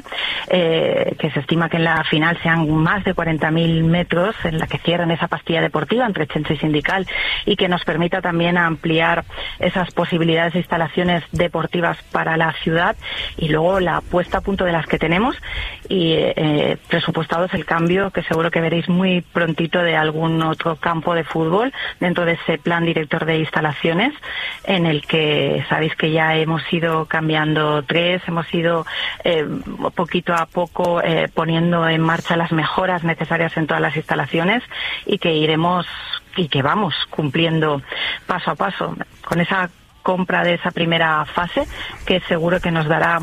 que se estima que en la final sean más de 40.000 metros, en la que cierran esa pastilla deportiva entre Chencho y Sindical, y que nos permita también ampliar esas posibilidades de instalaciones deportivas para la ciudad, y luego la puesta a punto de las que tenemos, y presupuestados el cambio, que seguro que veréis muy prontito, de algún otro campo de fútbol dentro de ese plan director de instalaciones, en el que sabéis que ya hemos ido cambiando hemos ido poquito a poco poniendo en marcha las mejoras necesarias en todas las instalaciones, y que vamos cumpliendo paso a paso con esa compra de esa primera fase, que seguro que nos dará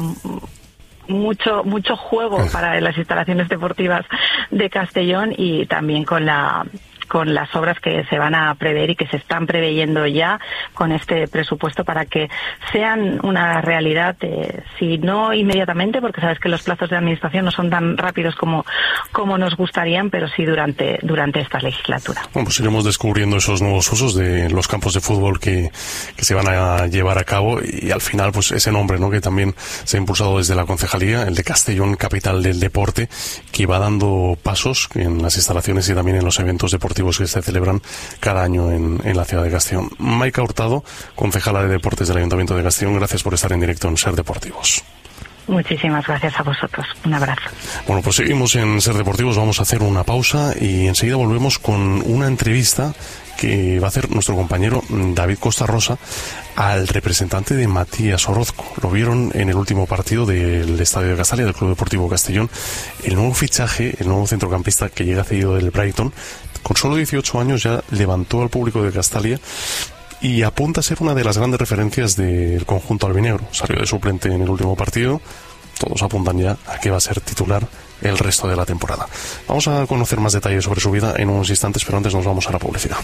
mucho juego para las instalaciones deportivas de Castellón, y también con las obras que se van a prever y que se están preveyendo ya con este presupuesto, para que sean una realidad, si no inmediatamente, porque sabes que los plazos de administración no son tan rápidos como nos gustarían, pero sí durante esta legislatura. Bueno, pues iremos descubriendo esos nuevos usos de los campos de fútbol que se van a llevar a cabo, y al final pues ese nombre, ¿no?, que también se ha impulsado desde la concejalía, el de Castellón, capital del deporte, que va dando pasos en las instalaciones y también en los eventos deportivos que se celebran cada año en la ciudad de Castellón. Maika Hurtado, concejala de Deportes del Ayuntamiento de Castellón, gracias por estar en directo en Ser Deportivos. Muchísimas gracias a vosotros. Un abrazo. Bueno, pues seguimos en Ser Deportivos, vamos a hacer una pausa y enseguida volvemos con una entrevista que va a hacer nuestro compañero David Costa Rosa al representante de Matías Orozco. Lo vieron en el último partido del Estadio de Castalia, del Club Deportivo Castellón. El nuevo fichaje, el nuevo centrocampista que llega cedido del Brighton, con solo 18 años ya levantó al público de Castalia y apunta a ser una de las grandes referencias del conjunto albinegro. Salió de suplente en el último partido, todos apuntan ya a que va a ser titular el resto de la temporada. Vamos a conocer más detalles sobre su vida en unos instantes, pero antes nos vamos a la publicidad.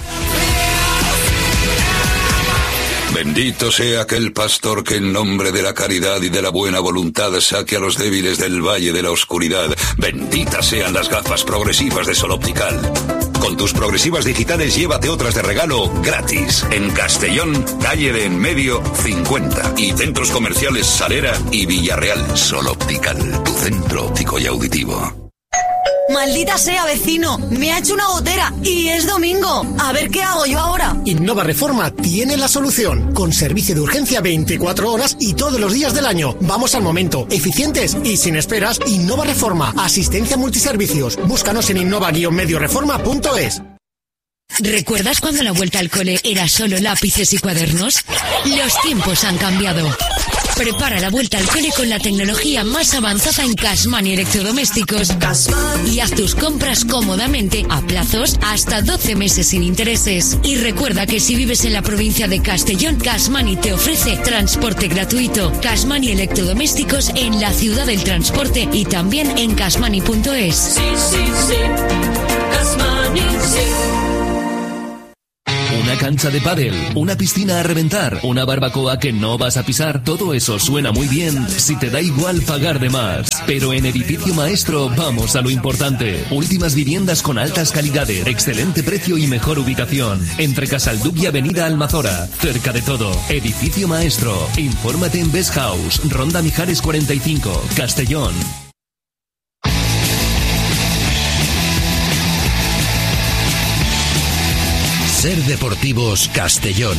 Bendito sea aquel pastor que en nombre de la caridad y de la buena voluntad saque a los débiles del valle de la oscuridad. Benditas sean las gafas progresivas de Sol Optical. Con tus progresivas digitales llévate otras de regalo gratis. En Castellón, calle de Enmedio 50 y centros comerciales Salera y Villarreal. Sol Optical, tu centro óptico y auditivo. Maldita sea, vecino, me ha hecho una gotera y es domingo. A ver qué hago yo ahora. Innova Reforma tiene la solución, con servicio de urgencia 24 horas y todos los días del año. Vamos al momento, eficientes y sin esperas. Innova Reforma, asistencia multiservicios. Búscanos en innova-medioreforma.es. ¿Recuerdas cuando la vuelta al cole era solo lápices y cuadernos? Los tiempos han cambiado. Prepara la vuelta al cole con la tecnología más avanzada en Cashmoney Electrodomésticos y haz tus compras cómodamente a plazos hasta 12 meses sin intereses. Y recuerda que si vives en la provincia de Castellón, Cashmoney te ofrece transporte gratuito. Cashmoney Electrodomésticos en la ciudad del transporte y también en cashmoney.es. Sí, sí, sí. Cashmoney, sí. Una cancha de pádel, una piscina a reventar, una barbacoa que no vas a pisar, todo eso suena muy bien si te da igual pagar de más. Pero en Edificio Maestro vamos a lo importante. Últimas viviendas con altas calidades, excelente precio y mejor ubicación. Entre Casalduc y Avenida Almazora, cerca de todo. Edificio Maestro. Infórmate en Best House, Ronda Mijares 45, Castellón. Ser Deportivos Castellón.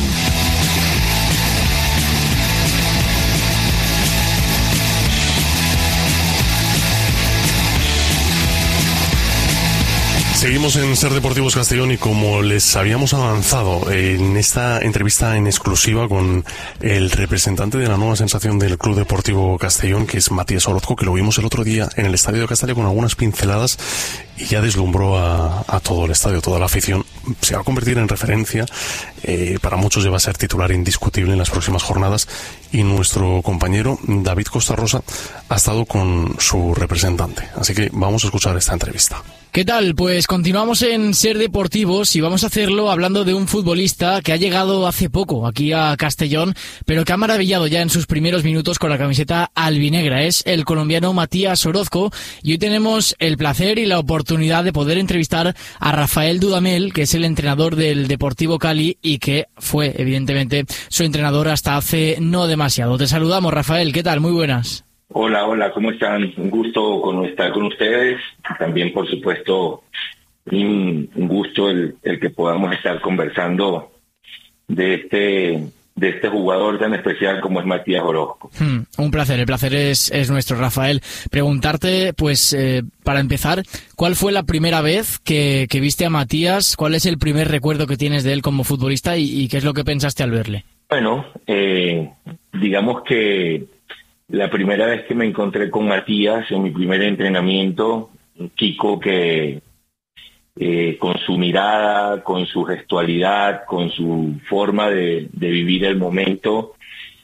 Seguimos en Ser Deportivos Castellón y como les habíamos avanzado en esta entrevista en exclusiva con el representante de la nueva sensación del Club Deportivo Castellón, que es Matías Orozco, que lo vimos el otro día en el Estadio de Castalia con algunas pinceladas y ya deslumbró a todo el estadio, toda la afición. Se va a convertir en referencia, para muchos ya va a ser titular indiscutible en las próximas jornadas y nuestro compañero David Costa Rosa ha estado con su representante. Así que vamos a escuchar esta entrevista. ¿Qué tal? Pues continuamos en Ser Deportivos y vamos a hacerlo hablando de un futbolista que ha llegado hace poco aquí a Castellón, pero que ha maravillado ya en sus primeros minutos con la camiseta albinegra. Es el colombiano Matías Orozco y hoy tenemos el placer y la oportunidad de poder entrevistar a Rafael Dudamel, que es el entrenador del Deportivo Cali y que fue, evidentemente, su entrenador hasta hace no demasiado. Te saludamos, Rafael. ¿Qué tal? Muy buenas. Hola, ¿cómo están? Un gusto estar con ustedes. También, por supuesto, un gusto el que podamos estar conversando de este jugador tan especial como es Matías Orozco. Un placer, el placer es nuestro, Rafael. Preguntarte, pues, para empezar, ¿cuál fue la primera vez que viste a Matías? ¿Cuál es el primer recuerdo que tienes de él como futbolista y qué es lo que pensaste al verle? Bueno, digamos que la primera vez que me encontré con Matías en mi primer entrenamiento, un chico que con su mirada, con su gestualidad, con su forma de vivir el momento,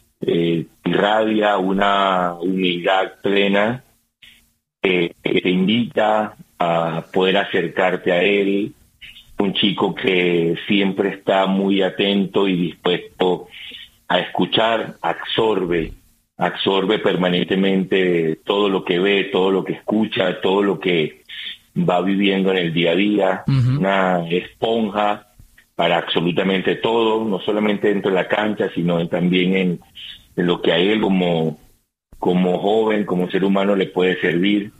irradia una humildad plena que te invita a poder acercarte a él, un chico que siempre está muy atento y dispuesto a escuchar, absorbe permanentemente todo lo que ve, todo lo que escucha, todo lo que va viviendo en el día a día, una esponja para absolutamente todo, no solamente dentro de la cancha, sino también en lo que a él como joven, como ser humano le puede servir.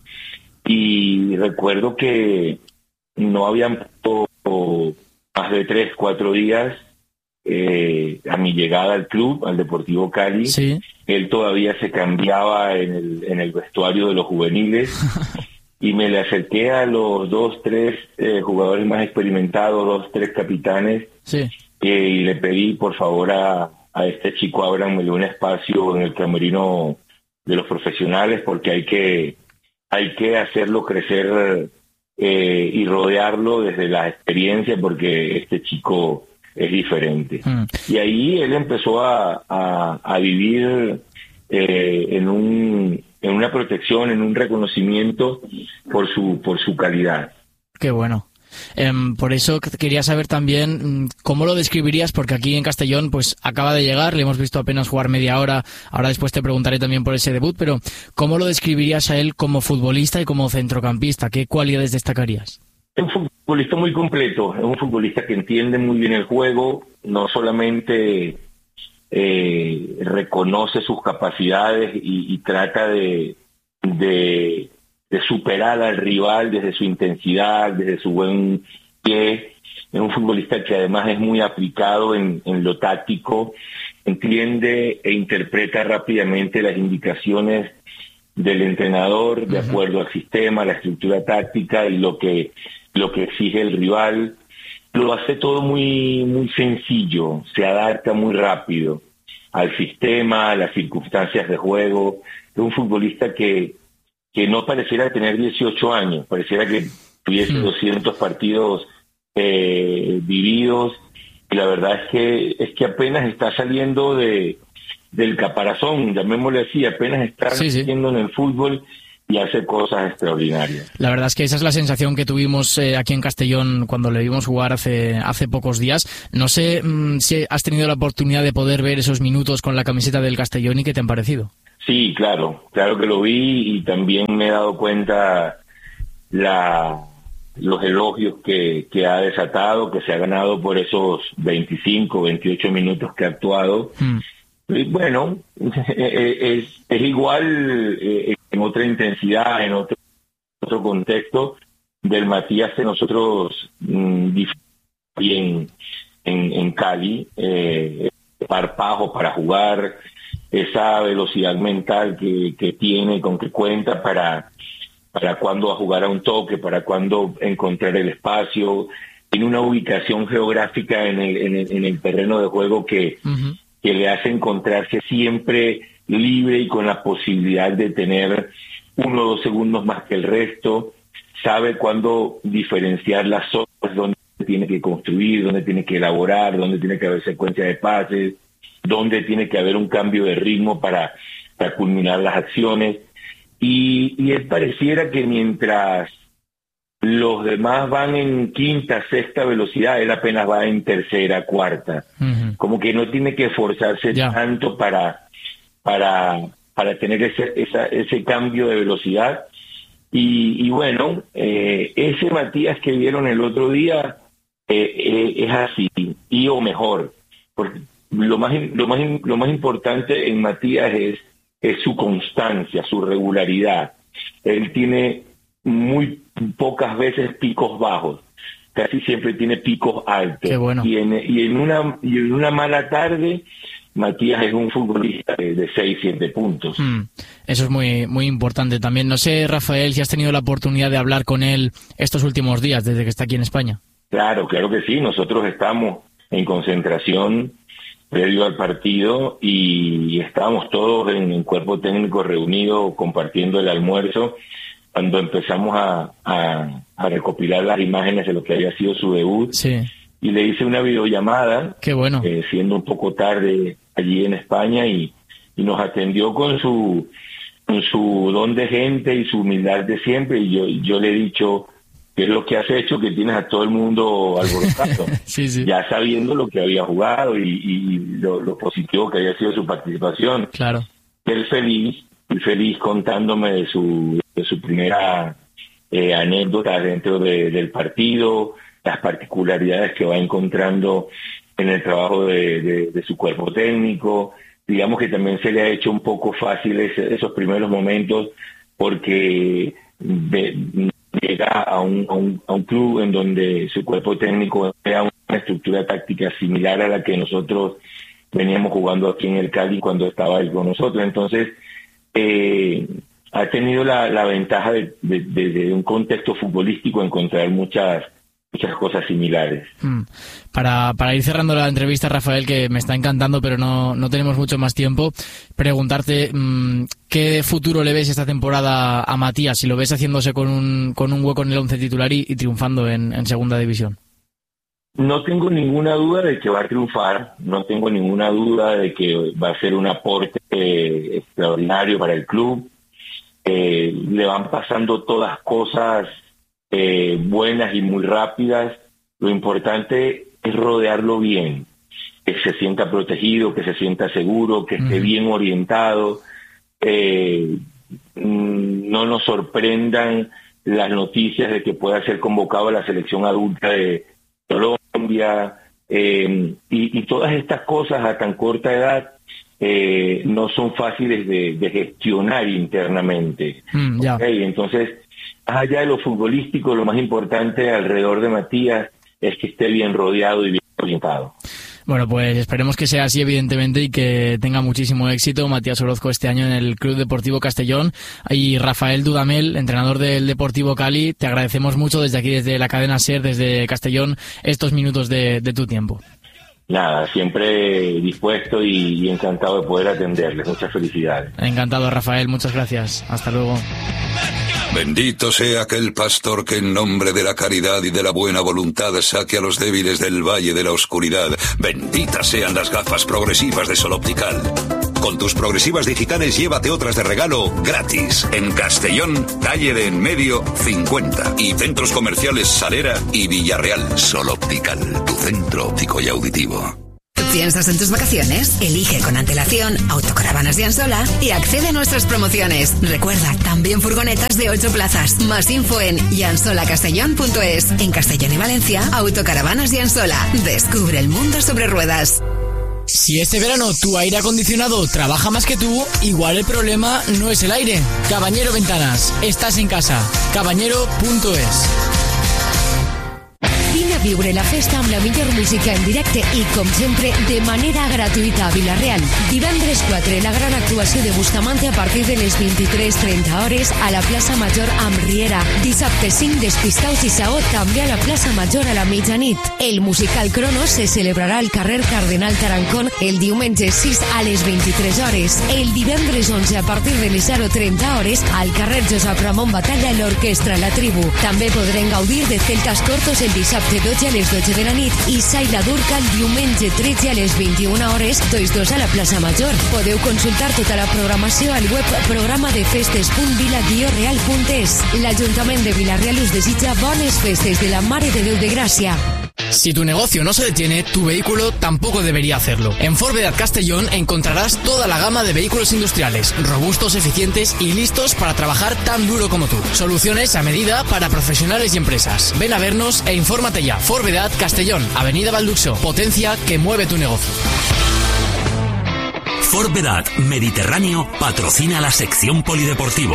Y recuerdo que no habían pasado más de 3-4 días a mi llegada al club, al Deportivo Cali. Sí. Él todavía se cambiaba en el vestuario de los juveniles y me le acerqué a los 2-3 jugadores más experimentados, 2-3 capitanes, sí. Y le pedí por favor a este chico ábranmele un espacio en el camerino de los profesionales, porque hay que hacerlo crecer y rodearlo desde la experiencia, porque este chico es diferente. Y ahí él empezó a vivir en una protección, en un reconocimiento por su calidad. Qué bueno. Por eso quería saber también cómo lo describirías, porque aquí en Castellón pues acaba de llegar, le hemos visto apenas jugar media hora, ahora después te preguntaré también por ese debut, pero ¿cómo lo describirías a él como futbolista y como centrocampista? ¿Qué cualidades destacarías? Es un futbolista muy completo, es un futbolista que entiende muy bien el juego, no solamente reconoce sus capacidades y trata de superar al rival desde su intensidad, desde su buen pie. Es un futbolista que además es muy aplicado en lo táctico, entiende e interpreta rápidamente las indicaciones del entrenador de acuerdo al sistema, la estructura táctica y lo que exige el rival. Lo hace todo muy sencillo, se adapta muy rápido al sistema, a las circunstancias de juego. Es un futbolista que no pareciera tener 18 años, pareciera que tuviese 200 partidos vividos, y la verdad es que apenas está saliendo del caparazón, llamémosle así, apenas está saliendo en el fútbol y hace cosas extraordinarias. La verdad es que esa es la sensación que tuvimos aquí en Castellón cuando le vimos jugar hace pocos días. No sé si has tenido la oportunidad de poder ver esos minutos con la camiseta del Castellón y qué te han parecido. Sí, claro que lo vi, y también me he dado cuenta los elogios que ha desatado, que se ha ganado por esos 25, 28 minutos que ha actuado. Y bueno, es igual en otra intensidad, en otro contexto del Matías que nosotros en Cali, parpajo para jugar, esa velocidad mental que tiene, con que cuenta para cuándo jugar a un toque, para cuándo encontrar el espacio, tiene una ubicación geográfica en el terreno de juego que le hace encontrarse siempre libre y con la posibilidad de tener 1 o 2 segundos más que el resto. Sabe cuándo diferenciar las zonas, dónde tiene que construir, dónde tiene que elaborar, dónde tiene que haber secuencia de pases, dónde tiene que haber un cambio de ritmo para culminar las acciones. Y él pareciera que mientras los demás van en quinta, sexta velocidad, él apenas va en tercera, cuarta. Como que no tiene que esforzarse tanto para tener ese cambio de velocidad. Y bueno, ese Matías que vieron el otro día es así, o mejor, porque lo más importante en Matías es su constancia, su regularidad. Él tiene muy pocas veces picos bajos, casi siempre tiene picos altos. Qué bueno. Y en una mala tarde, Matías es un futbolista de 6-7 puntos. Eso es muy, muy importante también. No sé, Rafael, si has tenido la oportunidad de hablar con él estos últimos días, desde que está aquí en España. Claro que sí. Nosotros estamos en concentración previo al partido y estábamos todos en cuerpo técnico reunido compartiendo el almuerzo cuando empezamos a recopilar las imágenes de lo que había sido su debut. Sí. Y le hice una videollamada. Qué bueno. Siendo un poco tarde allí en España, y nos atendió con su don de gente y su humildad de siempre, y yo le he dicho: ¿qué es lo que has hecho que tienes a todo el mundo alborotado? Sí. Ya sabiendo lo que había jugado y lo positivo que había sido su participación. Claro. Él feliz contándome de su primera anécdota dentro del partido, las particularidades que va encontrando en el trabajo de su cuerpo técnico. Digamos que también se le ha hecho un poco fácil esos primeros momentos, porque llega a un club en donde su cuerpo técnico era un una estructura táctica similar a la que nosotros veníamos jugando aquí en el Cali cuando estaba él con nosotros. Entonces, ha tenido la ventaja de un contexto futbolístico encontrar muchas cosas similares. Para ir cerrando la entrevista, Rafael, que me está encantando, pero no tenemos mucho más tiempo, preguntarte qué futuro le ves esta temporada a Matías, si lo ves haciéndose con un hueco en el 11 titular y triunfando en segunda división. No tengo ninguna duda de que va a triunfar, no tengo ninguna duda de que va a ser un aporte extraordinario para el club. Le van pasando todas cosas buenas y muy rápidas. Lo importante es rodearlo bien, que se sienta protegido, que se sienta seguro, que esté bien orientado. No nos sorprendan las noticias de que pueda ser convocado a la selección adulta de Colombia, y todas estas cosas a tan corta edad no son fáciles de gestionar internamente. Okay, entonces, más allá de lo futbolístico, lo más importante alrededor de Matías es que esté bien rodeado y bien orientado. Bueno, pues esperemos que sea así, evidentemente, y que tenga muchísimo éxito Matías Orozco este año en el Club Deportivo Castellón. Y Rafael Dudamel, entrenador del Deportivo Cali, te agradecemos mucho desde aquí, desde la cadena SER, desde Castellón, estos minutos de tu tiempo. Nada, siempre dispuesto y encantado de poder atenderles. Muchas felicidades. Encantado, Rafael. Muchas gracias. Hasta luego. Bendito sea aquel pastor que en nombre de la caridad y de la buena voluntad saque a los débiles del valle de la oscuridad. Benditas sean las gafas progresivas de Sol Optical. Con tus progresivas digitales llévate otras de regalo gratis. En Castellón, calle de En Medio 50. Y centros comerciales Salera y Villarreal. Sol Optical, tu centro óptico y auditivo. ¿Piensas en tus vacaciones? Elige con antelación Autocaravanas de Ansola y accede a nuestras promociones. Recuerda, también furgonetas de 8 plazas. Más info en yansolacastellón.es. En Castellón y Valencia, Autocaravanas de Ansola. Descubre el mundo sobre ruedas. Si este verano tu aire acondicionado trabaja más que tú, igual el problema no es el aire. Cabañero Ventanas. Estás en casa. Cabañero.es. Vine a viure la festa amb la millor música en directe i, com sempre, de manera gratuïta a Vila-real. Divendres 4, la gran actuació de Bustamante a partir de les 23:30 hores a la plaça Major amb Riera. Dissabte 5, Despistaus i Saó també a la plaça Major a la mitjanit. El musical Cronos se celebrarà al carrer Cardenal Tarancón el diumenge 6 a les 23 hores. El divendres 11, a partir de les 0:30 hores, al carrer Josep Ramon Batalla l'Orquestra La Tribu. També podrem gaudir de Celtas Cortos el dissabte 12 a les 12 de la nit i Saila Durca el diumenge 13 a les 21 hores, 2 a la plaça Major. Podeu consultar tota la programació al web programadefestes.vila-real.es. L'Ajuntament de Vila-real us desitja bones festes de la Mare de Déu de Gràcia. Si tu negocio no se detiene, tu vehículo tampoco debería hacerlo. En Forvedad Castellón encontrarás toda la gama de vehículos industriales, robustos, eficientes y listos para trabajar tan duro como tú. Soluciones a medida para profesionales y empresas. Ven a vernos e infórmate ya. Forvedad Castellón, Avenida Valduxo. Potencia que mueve tu negocio. Forvedad Mediterráneo patrocina la sección polideportivo.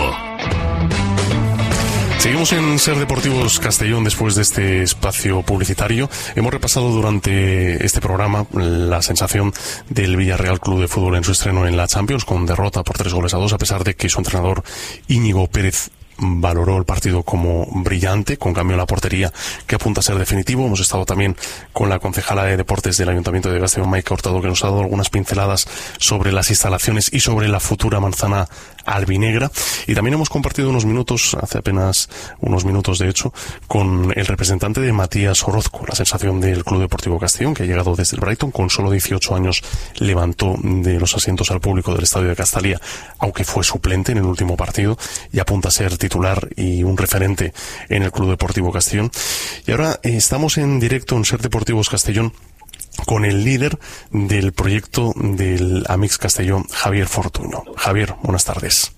Seguimos en Ser Deportivos Castellón después de este espacio publicitario. Hemos repasado durante este programa la sensación del Villarreal Club de Fútbol en su estreno en la Champions, con derrota por 3-2, a pesar de que su entrenador Íñigo Pérez valoró el partido como brillante, con cambio en la portería que apunta a ser definitivo. Hemos estado también con la concejala de Deportes del Ayuntamiento de Castellón, Maika Hurtado, que nos ha dado algunas pinceladas sobre las instalaciones y sobre la futura manzana albinegra. Y también hemos compartido unos minutos, hace apenas unos minutos de hecho, con el representante de Matías Orozco, la sensación del Club Deportivo Castellón, que ha llegado desde el Brighton. Con solo 18 años levantó de los asientos al público del Estadio de Castalia, aunque fue suplente en el último partido, y apunta a ser titular y un referente en el Club Deportivo Castellón. Y ahora estamos en directo en Ser Deportivos Castellón con el líder del proyecto del Amix Castellón, Javier Fortuño. Javier, buenas tardes.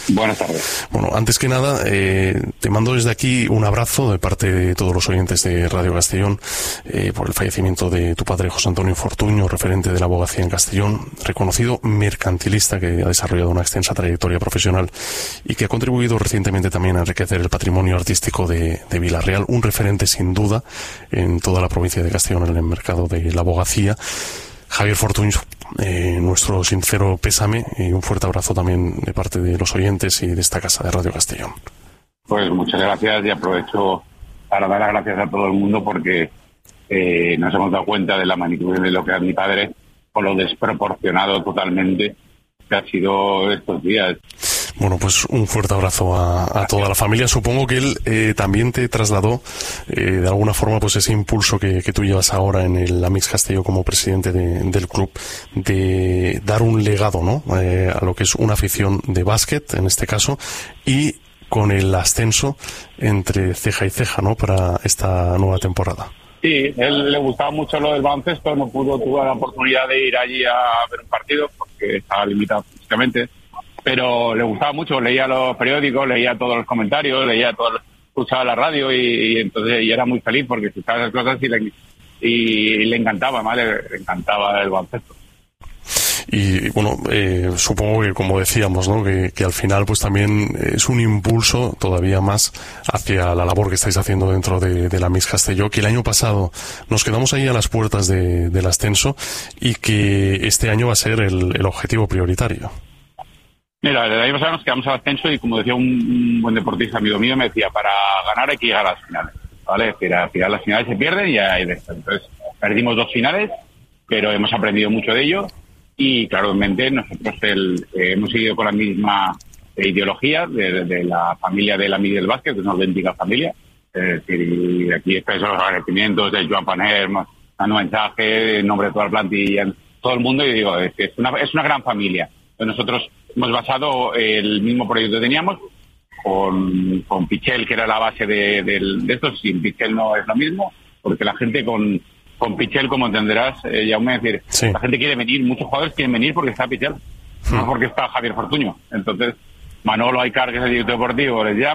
Buenas tardes. Bueno, antes que nada, te mando desde aquí un abrazo de parte de todos los oyentes de Radio Castellón por el fallecimiento de tu padre, José Antonio Fortuño, referente de la abogacía en Castellón, reconocido mercantilista que ha desarrollado una extensa trayectoria profesional y que ha contribuido recientemente también a enriquecer el patrimonio artístico de Vila-real, un referente sin duda en toda la provincia de Castellón en el mercado de la abogacía. Javier Fortuño, nuestro sincero pésame y un fuerte abrazo también de parte de los oyentes y de esta casa de Radio Castellón. Pues muchas gracias y aprovecho para dar las gracias a todo el mundo porque nos hemos dado cuenta de la magnitud de lo que es mi padre, con lo desproporcionado totalmente que ha sido estos días. Bueno, pues un fuerte abrazo a toda la familia. Supongo que él también te trasladó de alguna forma pues ese impulso que tú llevas ahora en el Amics Castelló como presidente del club, de dar un legado, ¿no? A lo que es una afición de básquet, en este caso, y con el ascenso entre ceja y ceja, ¿no? Para esta nueva temporada. Sí, él le gustaba mucho lo del baloncesto, tuvo la oportunidad de ir allí a ver un partido porque estaba limitado físicamente, pero le gustaba mucho, leía los periódicos, leía todos los comentarios, escuchaba la radio y entonces y era muy feliz porque escuchaba esas cosas y le encantaba, ¿vale? Le encantaba el baloncesto. Y bueno, supongo que como decíamos, ¿no? Que al final pues también es un impulso todavía más hacia la labor que estáis haciendo dentro de la Amics Castelló, que el año pasado nos quedamos ahí a las puertas del ascenso y que este año va a ser el objetivo prioritario. Mira, el año pasado nos quedamos al ascenso y como decía un buen deportista amigo mío, me decía, para ganar hay que llegar a las finales, ¿vale? Es decir, al final las finales se pierden y hay de esto. Entonces, perdimos 2 finales, pero hemos aprendido mucho de ello y claramente nosotros hemos seguido con la misma ideología de la familia de la Amics del básquet, que es una auténtica familia. Es decir, y aquí expreso los agradecimientos de Joan Paner, Manu Mensaje, en nombre de toda la plantilla, todo el mundo, y digo, es una gran familia. Nosotros hemos basado el mismo proyecto que teníamos con Pichel, que era la base de esto. Sin Pichel no es lo mismo, porque la gente con Pichel, como entenderás, Jaume, es decir, sí, la gente quiere venir, muchos jugadores quieren venir porque está Pichel, no porque está Javier Fortuño. Entonces, Manolo Aycar, que es el director deportivo, les llama,